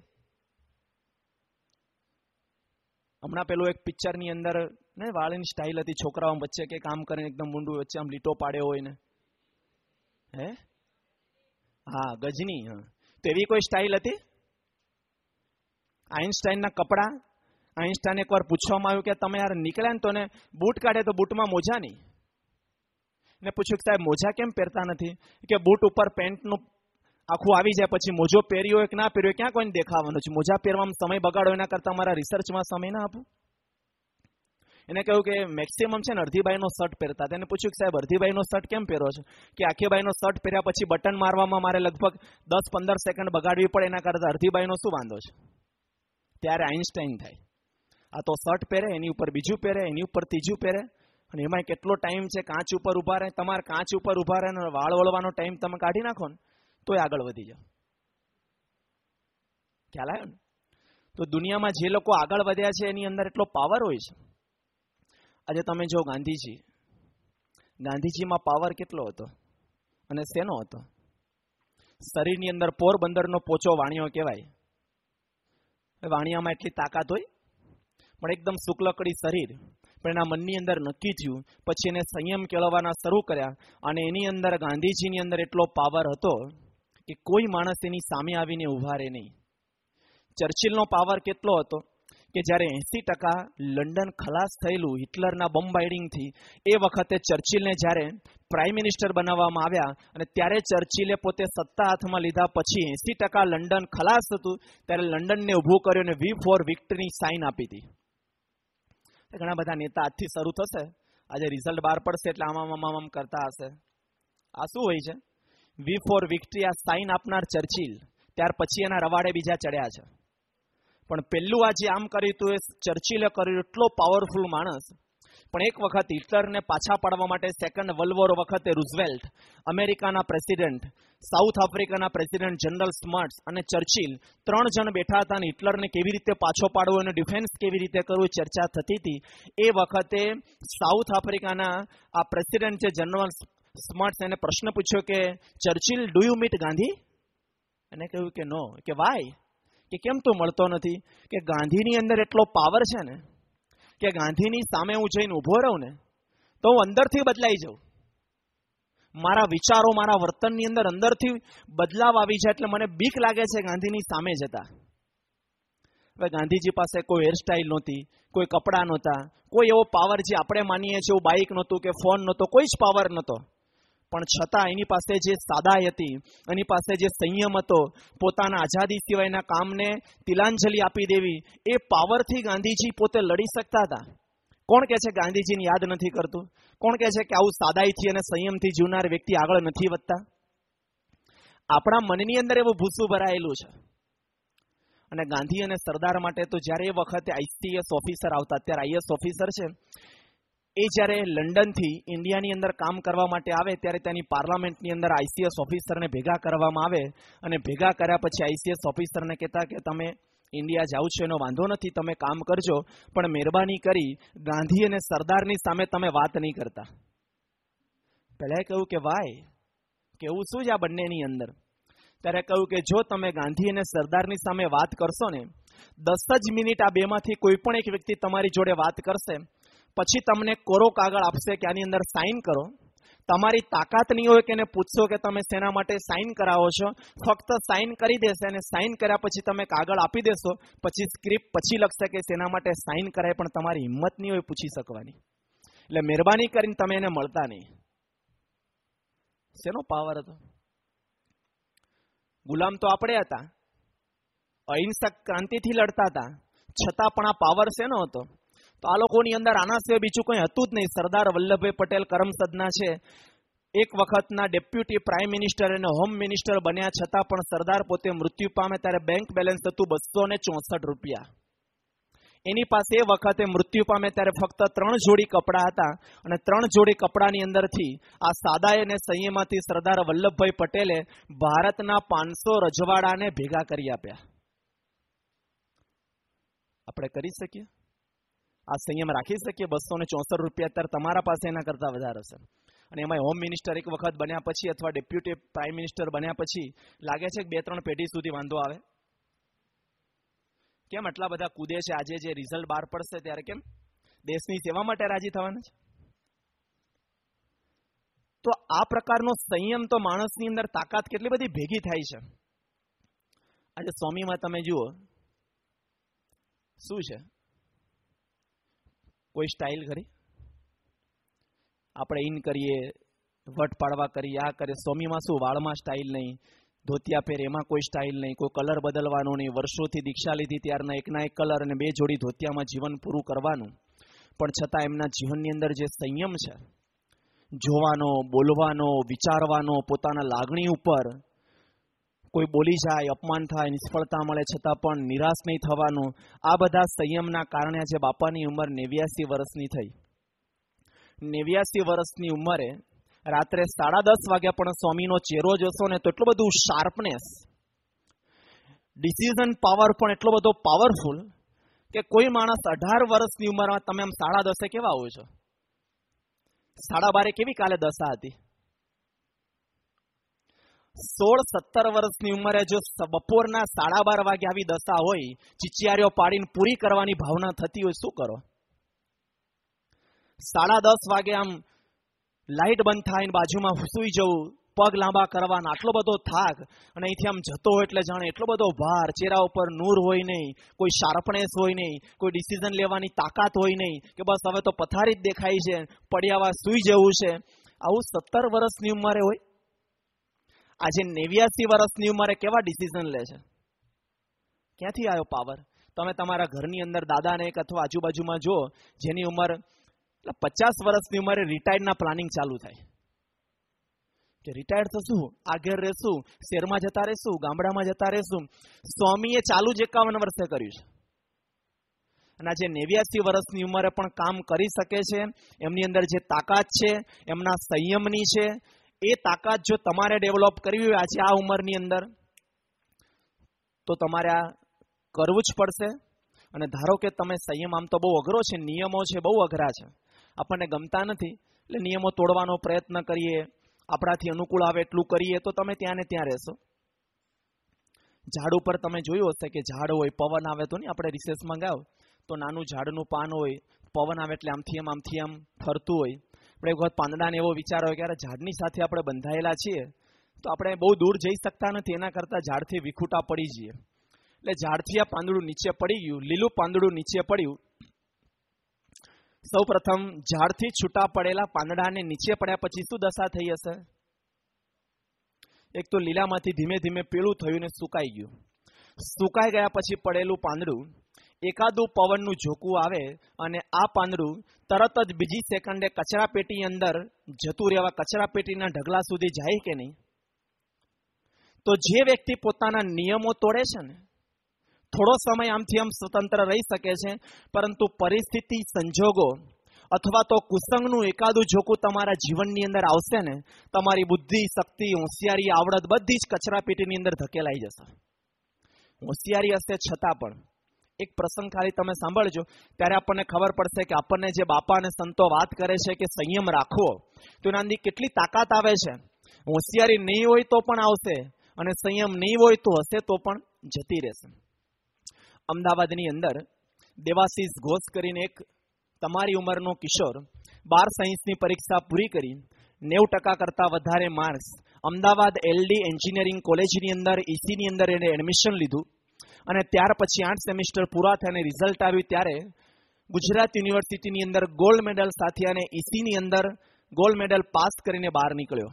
હમણાં પેલું એક પિક્ચરની અંદર ને વાળની સ્ટાઇલ હતી, છોકરાઓ વચ્ચે કે કામ કરીને એકદમ મૂંડું વચ્ચે આમ લીટો પાડ્યો હોય ને, હે હા ગજની. હા, તો એવી કોઈ સ્ટાઇલ હતી? આઇન્સ્ટાઈનના કપડા, આઇન્સ્ટાઈને એકવાર પૂછવામાં આવ્યું કે તમે યાર નીકળ્યા ને તો ને બૂટ કાઢે તો બૂટમાં મોજા નહીં. ને પૂછ્યું કે સાહેબ મોજા કેમ પહેરતા નથી? કે બૂટ ઉપર પેન્ટનું આખું આવી જાય, પછી મોજો પહેર્યો કે ના પહેર્યો ક્યાં કોઈને દેખાવાનું છે? મોજા પહેરવામાં સમય બગાડો એના કરતા મારા રિસર્ચમાં સમય ના આપું. એને કહ્યું કે મેક્સિમમ છે ને અડધીબાઈનો શર્ટ પહેરતા. તેને પૂછ્યું કે સાહેબ અડધીબાઈનો શર્ટ કેમ પહેરો છો? કે આખીબાઈનો શર્ટ પહેર્યા પછી બટન મારવામાં મારે લગભગ 10-15 સેકન્ડ બગાડવી પડે, એના કરતા અડધીબાઈનો શું વાંધો છે? ત્યારે આઇન્સ્ટાઈન થાય. આ તો શર્ટ પહેરે, એની ઉપર બીજું પહેરે, એની ઉપર ત્રીજું પહેરે, અને એમાં કેટલો ટાઈમ છે કાચ ઉપર ઉભા રહે. તમારે કાચ ઉપર ઉભા રહે ને વાળ વળવાનો ટાઈમ તમે કાઢી નાખો ને તોય આગળ વધી જાઓ. ખ્યાલ આવ્યો ને? તો દુનિયામાં જે લોકો આગળ વધ્યા છે એની અંદર એટલો પાવર હોય છે. આજે તમે જો ગાંધીજીમાં પાવર કેટલો હતો અને શેનો હતો? શરીરની અંદર પોરબંદરનો પોચો વાણિયો કહેવાય. વાણિયામાં એટલી તાકાત હોય, પણ એકદમ શુક્લકડી શરીર. પણ એના મનની અંદર નક્કી થયું, પછી એને સંયમ કેળવવાના શરૂ કર્યા, અને એની અંદર ગાંધીજીની અંદર એટલો પાવર હતો કે કોઈ માણસ એની સામે આવીને ઉભા રહે નહીં. ચર્ચિલનો પાવર કેટલો હતો કે જ્યારે 80% લંડન ખલાસ થયેલું હિટલરના બોમ્બાઇડિંગથી, એ વખતે ચર્ચિલને જ્યારે પ્રાઇમ મિનિસ્ટર બનાવવામાં આવ્યા અને ત્યારે ચર્ચિલે પોતે સત્તા હાથમાં લીધા પછી 80% લંડન ખલાસ હતું, ત્યારે લંડનને ઊભું કર્યું અને વી ફોર વિક્ટરીની સાઇન આપી હતી. ઘણા બધા નેતા આજથી શરૂ થશે, આજે રિઝલ્ટ બહાર પડશે એટલે આમ કરતા હશે. આ શું હોય છે? વી ફોર વિક્ટરી, આ સાઇન આપનાર ચર્ચિલ. ત્યાર પછી એના રવાડે બીજા ચડ્યા છે. પણ પેલું આ જે આમ કર્યું હતું એ ચર્ચિલે કર્યું. એટલો પાવરફુલ માણસ. પણ એક વખત હિટલરને પાછા પાડવા માટે સેકન્ડ વર્લ્ડ વોર વખતે રૂઝવેલ્ટ, અમેરિકાના પ્રેસિડેન્ટ, સાઉથ આફ્રિકાના પ્રેસિડેન્ટ જનરલ સ્મટ્સ અને ચર્ચિલ 3 જણ બેઠા હતા અને હિટલરને કેવી રીતે પાછો પાડવો અને ડિફેન્સ કેવી રીતે કરવું ચર્ચા થતી હતી. એ વખતે સાઉથ આફ્રિકાના આ પ્રેસિડેન્ટ છે જનરલ સ્મટ્સ, એને પ્રશ્ન પૂછ્યો કે Churchill, do you meet Gandhi? એને કહ્યું કે નો. કે વાય? કે કેમ તું મળતો નથી? કે ગાંધીની અંદર એટલો પાવર છે ને કે ગાંધીની સામે હું જઈને ઊભો રહું ને તો હું અંદરથી બદલાઈ જાઉં. મારા વિચારો, મારા વર્તનની અંદર અંદરથી બદલાવ આવી જાય, એટલે મને બીક લાગે છે ગાંધીની સામે જતા. હવે ગાંધીજી પાસે કોઈ હેરસ્ટાઇલ નહોતી, કોઈ કપડાં નહોતા, કોઈ એવો પાવર જે આપણે માનીએ છીએ, બાઇક નહોતું કે ફોન નહોતો, કોઈ જ પાવર નહોતો. પણ છતાં એની પાસે જે સાદાઈ હતી, એની પાસે જે સંયમ હતો, પોતાના આઝાદી સિવાયના કામને તિલાંજલિ આપી દેવી, એ પાવરથી ગાંધીજી પોતે લડી શકતા હતા. કોણ કહે છે ગાંધીજીને યાદ નથી કરતું? કોણ કહે છે કે આવું સાદાઈથી અને સંયમથી જીવનાર વ્યક્તિ આગળ નથી વધતા? આપણા મનની અંદર એવું ભૂસું ભરાયેલું છે. અને ગાંધી અને સરદાર માટે તો જ્યારે એ વખતે ICS ઓફિસર આવતા, અત્યારે IS ઓફિસર છે, એ જ્યારે લંડનથી ઇન્ડિયાની અંદર કામ કરવા માટે આવે ત્યારે તેની પાર્લામેન્ટની અંદર ICS ઓફિસરને ભેગા કરવામાં આવે, અને ભેગા કર્યા પછી ICS ઓફિસરને કહેતા કે તમે ઇન્ડિયા જાઓ છો એનો વાંધો નથી, તમે કામ કરજો, પણ મહેરબાની કરી ગાંધી અને સરદારની સામે તમે વાત નહીં કરતા. પહેલા કહ્યું કે વાય, કેવું શું છે આ બંનેની અંદર? ત્યારે કહ્યું કે જો તમે ગાંધી અને સરદારની સામે વાત કરશો ને, 10 જ મિનિટ આ બેમાંથી કોઈ પણ એક વ્યક્તિ તમારી જોડે વાત કરશે, પછી તમને કોરો કાગળ આપશે કે આની અંદર સાઇન કરો. તમારી તાકાત નહીં હોય કે એને પૂછશો કે તમે શેના માટે સાઇન કરાવો છો, ફક્ત સાઇન કરી દેશે અને સાઇન કર્યા પછી તમે કાગળ આપી દેશો, પછી સ્ક્રિપ્ટ પછી લખશે કે શેના માટે સાઇન કરાય, પણ તમારી હિંમત નહીં હોય પૂછી શકવાની. એટલે મહેરબાની કરીને તમે એને મળતા નહીં. શેનો પાવર હતો? ગુલામ તો આપણે હતા, અહિંસક ક્રાંતિથી લડતા હતા, છતાં પણ આ પાવર શેનો હતો? તો આ લોકોની અંદર આના સિવાય બીજું કંઈ હતું જ નહીં. સરદાર વલ્લભભાઈ પટેલ કરમસદના છે, એક વખતના ડેપ્યુટી પ્રાઇમ મિનિસ્ટર અને હોમ મિનિસ્ટર બન્યા છતાં પણ સરદાર પોતે મૃત્યુ પામે ત્યારે બેંક બેલેન્સ હતું 264 રૂપિયા. એની પાસે એ વખતે મૃત્યુ પામે ત્યારે ફક્ત 3 જોડી કપડા હતા અને 3 જોડી કપડાની અંદરથી આ સાદાઈ અને સંયમથી સરદાર વલ્લભભાઈ પટેલે ભારતના 500 રજવાડાને ભેગા કરી આપ્યા. આપણે કરી શકીએ? આ સંયમ રાખી શકીએ? 264 રૂપિયા અત્યારે તમારા પાસે એના કરતા વધારે હશે. અને એમાં હોમ મિનિસ્ટર એક વખત બન્યા પછી અથવા ડેપ્યુટી પ્રાઇમ મિનિસ્ટર બન્યા પછી લાગે છે કે 2-3 પેઢી સુધી વાંધો આવે? કેમ આટલા બધા કૂદે છે? આજે જે રિઝલ્ટ બહાર પડશે ત્યારે કેમ દેશની સેવા માટે રાજી થવાના છે? તો આ પ્રકારનો સંયમ તો માણસની અંદર તાકાત કેટલી બધી ભેગી થાય છે. આજે સ્વામીમાં તમે જુઓ શું છે, કોઈ સ્ટાઇલ ખરી? આપણે ઇન કરીએ, વટ પાડવા કરીએ, આ કરીએ. સ્વામીમાં શું? વાળમાં સ્ટાઇલ નહીં, ધોતિયા પહેરે એમાં કોઈ સ્ટાઇલ નહીં, કોઈ કલર બદલવાનો નહીં. વર્ષોથી દીક્ષા લીધી ત્યારના એકના એક કલર અને 2 જોડી ધોતિયામાં જીવન પૂરું કરવાનું. પણ છતાં એમના જીવનની અંદર જે સંયમ છે, જોવાનો, બોલવાનો, વિચારવાનો, પોતાના લાગણી ઉપર કોઈ બોલી જાય, અપમાન થાય, નિષ્ફળતા મળે છતાં પણ નિરાશ નહીં થવાનું. આ બધા સંયમના કારણે આજે બાપાની ઉંમર 89 વર્ષની થઈ. 89 વર્ષની ઉંમરે રાત્રે 10:30 વાગ્યા પણ સ્વામીનો ચહેરો જોશો ને તો એટલું બધું શાર્પનેસ, ડિસિઝન પાવર પણ એટલો બધો પાવરફુલ કે કોઈ માણસ 18 વર્ષની ઉંમરમાં તમે આમ 10:30 કેવા હોય છો? 12:30 કેવી કાલે દશા હતી? 16-17 વર્ષની ઉંમરે જો બપોરના 12:30 વાગે આવી દશા હોય, ચિચિયારીઓ પાડીને પૂરી કરવાની ભાવના થતી હોય, શું કરો? 10:30 વાગે આમ લાઇટ બંધ થાય, બાજુમાં સૂઈ જવું, પગ લાંબા કરવાના, આટલો બધો થાક, અને અહીંથી આમ જતો હોય એટલે જાણે એટલો બધો ભાર, ચહેરા ઉપર નૂર હોય નહીં, કોઈ શાર્પનેસ હોય નહીં, કોઈ ડિસિઝન લેવાની તાકાત હોય નહીં, કે બસ હવે તો પથારી જ દેખાય છે, પડ્યાવા સૂઈ જવું છે. આવું 17 વર્ષની ઉંમરે હોય. આજે 89 વર્ષની ઉંમરે કેવા ડિસિઝન લે છે? ક્યાંથી આવ્યો પાવર? તમે તમારા ઘરની અંદર દાદાને એક અથવા આજુબાજુમાં જો જેની ઉંમર 50 વર્ષની ઉંમરે રિટાયર્ડના પ્લાનિંગ ચાલુ થાય કે રિટાયર્ડ થશું, આ ઘેર રહેશું, શહેરમાં જતા રહેશું, ગામડામાં જતા રહેશું. સ્વામીએ ચાલુ જ 51 વર્ષે કર્યું છે અને આજે 89 વર્ષની ઉંમરે પણ કામ કરી શકે છે. એમની અંદર જે તાકાત છે એમના સંયમની છે. એ તાકાત જો તમારે ડેવલપ કરવી હોય આજે આ ઉંમરની અંદર તો તમારે આ કરવું જ પડશે. અને ધારો કે તમે સંયમ, આમ તો બહુ અઘરો છે, નિયમો છે બહુ અઘરા છે, આપણને ગમતા નથી, એટલે નિયમો તોડવાનો પ્રયત્ન કરીએ, આપણાથી અનુકૂળ આવે એટલું કરીએ તો તમે ત્યાં ને ત્યાં રહેશો. ઝાડ ઉપર તમે જોયું હશે કે ઝાડ હોય, પવન આવે તો નહીં, આપણે રિસેસમાં ગાવ તો નાનું ઝાડનું પાન હોય, પવન આવે એટલે આમથી આમ ફરતું હોય. આપણે એક વખત પાંદડાને એવો વિચાર હોય કે યાર ઝાડની સાથે આપણે બંધાયેલા છીએ તો આપણે બહુ દૂર જઈ શકતા નથી, એના કરતાં ઝાડથી વિખૂટા પડી જઈએ. એટલે ઝાડથી આ પાંદડું નીચે પડી ગયું, લીલું પાંદડું નીચે પડ્યું. સૌ પ્રથમ ઝાડથી છૂટા પડેલા પાંદડાને નીચે પડ્યા પછી શું દશા થઈ હશે? એક તો લીલામાંથી ધીમે ધીમે પીળું થયું ને સુકાઈ ગયું. સુકાઈ ગયા પછી પડેલું પાંદડું એકાદું પવનનું ઝોકું આવે અને આ પાંદડું તરત જ બીજી સેકન્ડે કચરા પેટી અંદર જતું રહેવા કચરા પેટીના ઢગલા સુધી જાય કે નહીં? તો જે વ્યક્તિ પોતાના નિયમો તોડે છે ને, થોડો સમય આમથી આમ સ્વતંત્ર રહી શકે છે, પરંતુ પરિસ્થિતિ, સંજોગો અથવા તો કુસંગનું એકાદું ઝોકું તમારા જીવનની અંદર આવશે ને, તમારી બુદ્ધિ, શક્તિ, હોશિયારી, આવડત બધી જ કચરા પેટીની અંદર ધકેલાઈ જશે. હોશિયારી હશે છતાં પણ એક પ્રસંગ ખાલી તમે સાંભળજો ત્યારે આપણને ખબર પડશે કે આપણને જે બાપા અને સંતો વાત કરે છે કે સંયમ રાખવો, તો એના અંદર કેટલી તાકાત આવે છે. હોશિયારી નહીં હોય તો પણ આવશે અને સંયમ નહીં હોય તો હશે તો પણ જતી રહેશે. અમદાવાદની અંદર દેવાશીષ ઘોષ કરીને એક તમારી ઉંમરનો કિશોર 12 સાયન્સની પરીક્ષા પૂરી કરી 90% કરતા વધારે માર્ક્સ અમદાવાદ એલડી એન્જિનિયરિંગ કોલેજની અંદર ઈસીની અંદર એને એડમિશન લીધું અને ત્યાર પછી 8 સેમિસ્ટર પૂરા થઈને રિઝલ્ટ આવ્યું ત્યારે ગુજરાત યુનિવર્સિટીની અંદર ગોલ્ડ મેડલ સાથે અને ઈસીની અંદર ગોલ્ડ મેડલ પાસ કરીને બહાર નીકળ્યો.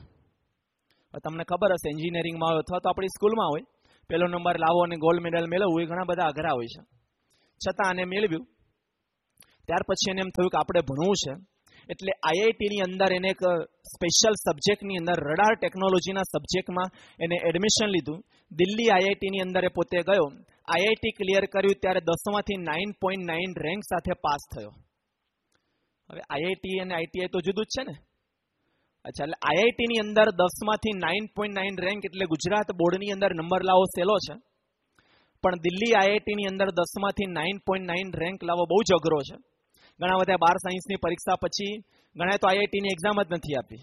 તમને ખબર હશે એન્જિનિયરિંગમાં હોય અથવા તો આપણી સ્કૂલમાં હોય પહેલો નંબર લાવો અને ગોલ્ડ મેડલ મેળવવું એ ઘણા બધા અઘરા હોય છે, છતાં આને મેળવ્યું. ત્યાર પછી એને એમ થયું કે આપણે ભણવું છે એટલે આઈઆઈટીની અંદર એને એક સ્પેશિયલ સબ્જેક્ટની અંદર રડાર ટેકનોલોજીના સબ્જેક્ટમાં એને એડમિશન લીધું. દિલ્હી આઈઆઈટીની અંદર એ પોતે ગયો, આઈઆઈટી ક્લિયર કર્યું ત્યારે 10માંથી 9.9 રેન્ક સાથે પાસ થયો. હવે આઈઆઈટી અને આઈટીઆઈ તો જુદું જ છે ને. અચ્છા, એટલે આઈઆઈટીની અંદર 10માંથી 9.9 રેન્ક એટલે ગુજરાત બોર્ડની અંદર નંબર લાવો સહેલો છે, પણ દિલ્હી આઈઆઈટીની અંદર 10માંથી 9.9 રેન્ક લાવો બહુ જ અઘરો છે. ઘણા બધા 12 સાયન્સની પરીક્ષા પછી ઘણા તો આઈઆઈટીની એક્ઝામ જ નથી આપી,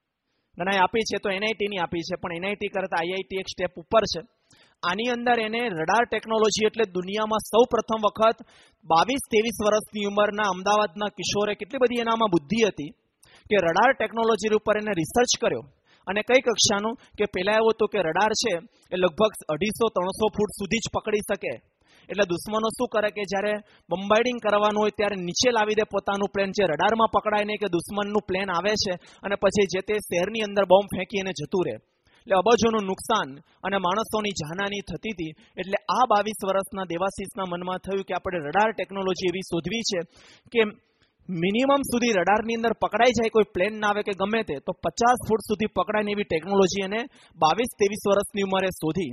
ઘણા આપી છે તો એનઆઈટીની આપી છે, પણ એનઆઈટી કરતા આઈઆઈટી એક સ્ટેપ ઉપર છે. આની અંદર એને રડાર ટેકનોલોજી એટલે દુનિયામાં સૌ પ્રથમ વખત 22-23 વર્ષની ઉંમરના અમદાવાદના કિશોરે કેટલી બધી એનામાં બુદ્ધિ હતી કે રડાર ટેકનોલોજી ઉપર એને રિસર્ચ કર્યો. અને કઈ કક્ષાનું કે પહેલા એવું હતું કે રડાર છે એ લગભગ 250-300 ફૂટ સુધી જ પકડી શકે, એટલે દુશ્મનો શું કરે કે જ્યારે બોમ્બાર્ડિંગ કરવાનું હોય ત્યારે નીચે લાવી દે પોતાનું પ્લેન, જે રડારમાં પકડાય નહીં કે દુશ્મનનું પ્લેન આવે છે અને પછી જે તે શહેરની અંદર બોમ્બ ફેંકીને જતું રહે. એટલે અબજોનું નુકસાન અને માણસોની જાનહાની થતી હતી. એટલે આ 22 વર્ષના દેવાશીષના મનમાં થયું કે આપણે રડાર ટેકનોલોજી એવી શોધવી છે કે મિનિમમ સુધી રડારની અંદર પકડાઈ જાય, કોઈ પ્લેન ના આવે કે ગમે તે, તો 50 ફૂટ સુધી પકડાય ને એવી ટેકનોલોજી એને 22-23 વર્ષની ઉંમરે શોધી.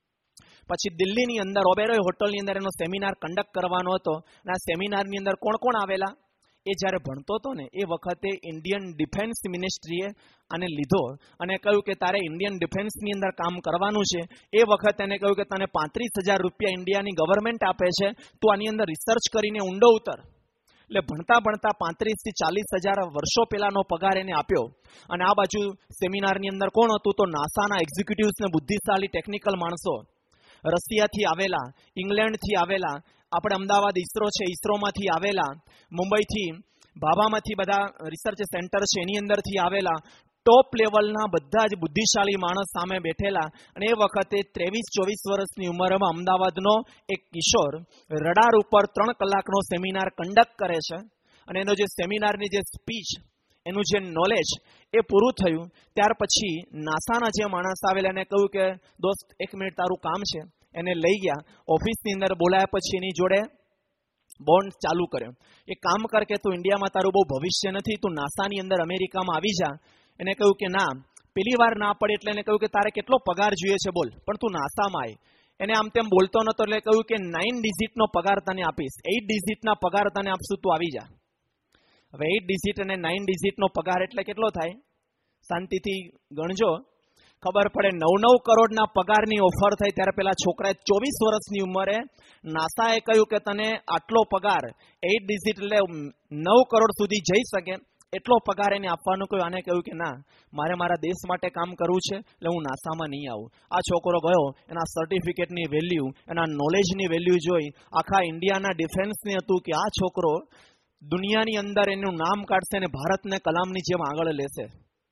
પછી દિલ્હીની અંદર ઓબેરોય હોટલની અંદર એનો સેમિનાર કન્ડક્ટ કરવાનો હતો અને આ સેમિનારની અંદર કોણ કોણ આવેલા? એ જ્યારે ભણતો હતો ને એ વખતે ઇન્ડિયન ડિફેન્સ મિનિસ્ટ્રીએ આને લીધો અને કહ્યું કે તારે ઇન્ડિયન ડિફેન્સની અંદર કામ કરવાનું છે. એ વખતે એને કહ્યું કે તને 35,000 રૂપિયા ઇન્ડિયાની ગવર્મેન્ટ આપે છે, તું આની અંદર રિસર્ચ કરીને ઊંડો ઉતર. એટલે ભણતા ભણતા 35,000 થી 40,000 વર્ષો પહેલાનો પગાર એને આપ્યો. અને આ બાજુ સેમિનારની અંદર કોણ હતું? તો નાસાના એક્ઝિક્યુટિવ્સ ને બુદ્ધિશાળી ટેકનિકલ માણસો, રશિયાથી આવેલા, ઇંગ્લેન્ડથી આવેલા, આપણે અમદાવાદ ઈસરો છે ઈસરોમાંથી આવેલા, મુંબઈથી ભાભામાંથી બધા રિસર્ચ સેન્ટર છે એની અંદરથી આવેલા ટોપ લેવલના બધા જ બુદ્ધિશાળી માણસ સામે બેઠેલા. અને એ વખતે 23-24 વર્ષની ઉંમરમાં અમદાવાદનો એક કિશોર રડાર ઉપર 3 કલાકનો સેમિનાર કન્ડક્ટ કરે છે. અને એનો જે સેમિનારની જે સ્પીચ, એનું જે નોલેજ એ પૂરું થયું ત્યાર પછી નાસાના જે માણસ આવેલા એને કહ્યું કે દોસ્ત 1 મિનિટ તારું કામ છે. એને લઈ ગયા ઓફિસની અંદર, બોલાયા પછી એની જોડે બોન્ડ ચાલુ કર્યો. એ કામ કર કે તું ઇન્ડિયામાં તારું બહુ ભવિષ્ય નથી, તું નાસાની અંદર અમેરિકામાં આવી જા. એને કહ્યું કે ના, પેલી વાર ના પડે એટલે એને કહ્યું કે તારે કેટલો પગાર જોઈએ છે બોલ, પણ તું નાસામાં આવી. એને આમ તેમ બોલતો નતો એટલે કહ્યું કે 9 ડિજિટનો પગાર તને આપીશ, 8 ડિજિટના પગાર તને આપશું, તું આવી જા. હવે 8 ડિજિટ અને 9 ડિજિટનો પગાર એટલે કેટલો થાય? શાંતિથી ગણજો, ખબર પડે. 9-9 કરોડના પગારની ઓફર થઈ ત્યારે પેલા છોકરાએ 24 વર્ષની ઉંમરે નાસાએ કહ્યું કે તને આટલો પગાર 8 ડિજિટ એટલે 9 કરોડ સુધી જઈ શકે એટલો પગાર એને આપવાનું કહ્યું. આને કહ્યું કે ના, મારે મારા દેશ માટે કામ કરવું છે એટલે હું નાસામાં નહીં આવું. આ છોકરો ગયો, એના સર્ટિફિકેટની વેલ્યુ, એના નોલેજની વેલ્યુ જોઈ આખા ઇન્ડિયાના ડિફેન્સની હતું કે આ છોકરો દુનિયાની અંદર એનું નામ કાઢશે અને ભારતને કલામની જેમ આગળ લેશે.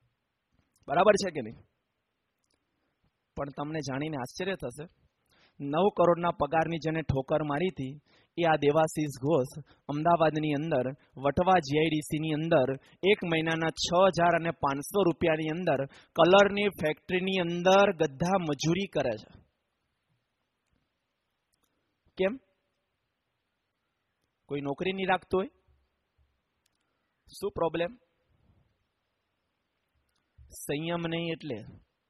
બરાબર છે કે નહીં? પણ તમને જાણીને આશ્ચર્ય થશે, 9 કરોડના પગારની જેને ઠોકર મારી હતી એ આ દેવાશીષ ઘોષ અમદાવાદની અંદર વટવા જીઆઈડીસીની અંદર 1 મહિનાના 6,500 રૂપિયાની અંદર કલરની ફેક્ટરીની અંદર ગધા મજૂરી કરે છે. કેમ? કોઈ નોકરી નહીં રાખતું હોય? શું પ્રોબ્લેમ? સંયમ નહીં. એટલે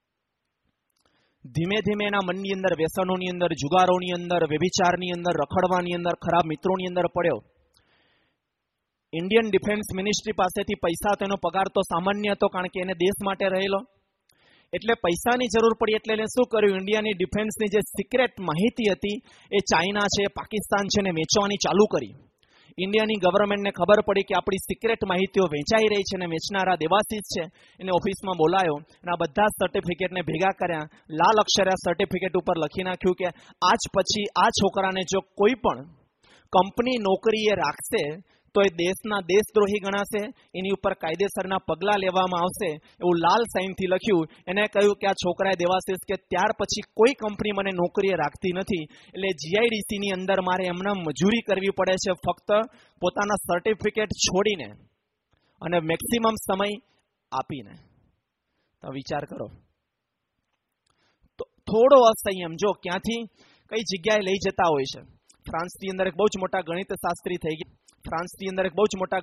ધીમે ધીમે એના મનની અંદર વ્યસનોની અંદર, જુગારોની અંદર, વ્યભિચારની અંદર, રખડવાની અંદર, ખરાબ મિત્રોની અંદર પડ્યો. ઇન્ડિયન ડિફેન્સ મિનિસ્ટ્રી પાસેથી પૈસા, તો એનો પગાર તો સામાન્ય હતો કારણ કે એને દેશ માટે રહેલો, એટલે પૈસાની જરૂર પડી. એટલે એને શું કર્યું? ઇન્ડિયાની ડિફેન્સની જે સિક્રેટ માહિતી હતી એ ચાઇના છે, પાકિસ્તાન છે ને વેચવાની ચાલુ કરી. ઇન્ડિયાની ગવર્મેન્ટને ખબર પડી કે આપણી સિક્રેટ માહિતીઓ વેચાઈ રહી છે અને વેચનારા દેવાશીષ છે. એને ઓફિસમાં બોલાયો અને આ બધા સર્ટિફિકેટને ભેગા કર્યા. લાલ અક્ષરે આ સર્ટિફિકેટ ઉપર લખી નાખ્યું કે આજ પછી આ છોકરાને જો કોઈ પણ કંપની નોકરી એ રાખશે તો એ દેશના દેશદ્રોહી ગણાશે, એની ઉપર કાયદેસરના પગલાં લેવામાં આવશે એવું લાલ સાઇનથી લખ્યું. એને કહ્યું કે આ છોકરાએ દેવાશીષ કે ત્યાર પછી કોઈ કંપની મને નોકરીએ રાખતી નથી, એટલે જીઆઈડીસીની અંદર મારે એમને મજૂરી કરવી પડે છે ફક્ત પોતાના સર્ટિફિકેટ છોડીને અને મેક્સિમમ સમય આપીને. તો વિચાર કરો, તો થોડો અસંયમ જો ક્યાંથી કઈ જગ્યાએ લઈ જતા હોય છે. ફ્રાન્સની અંદર એક બહુ જ મોટા ગણિત શાસ્ત્રી થઈ ગયા. ફ્રાન્સની અંદર એક બહુ જ મોટા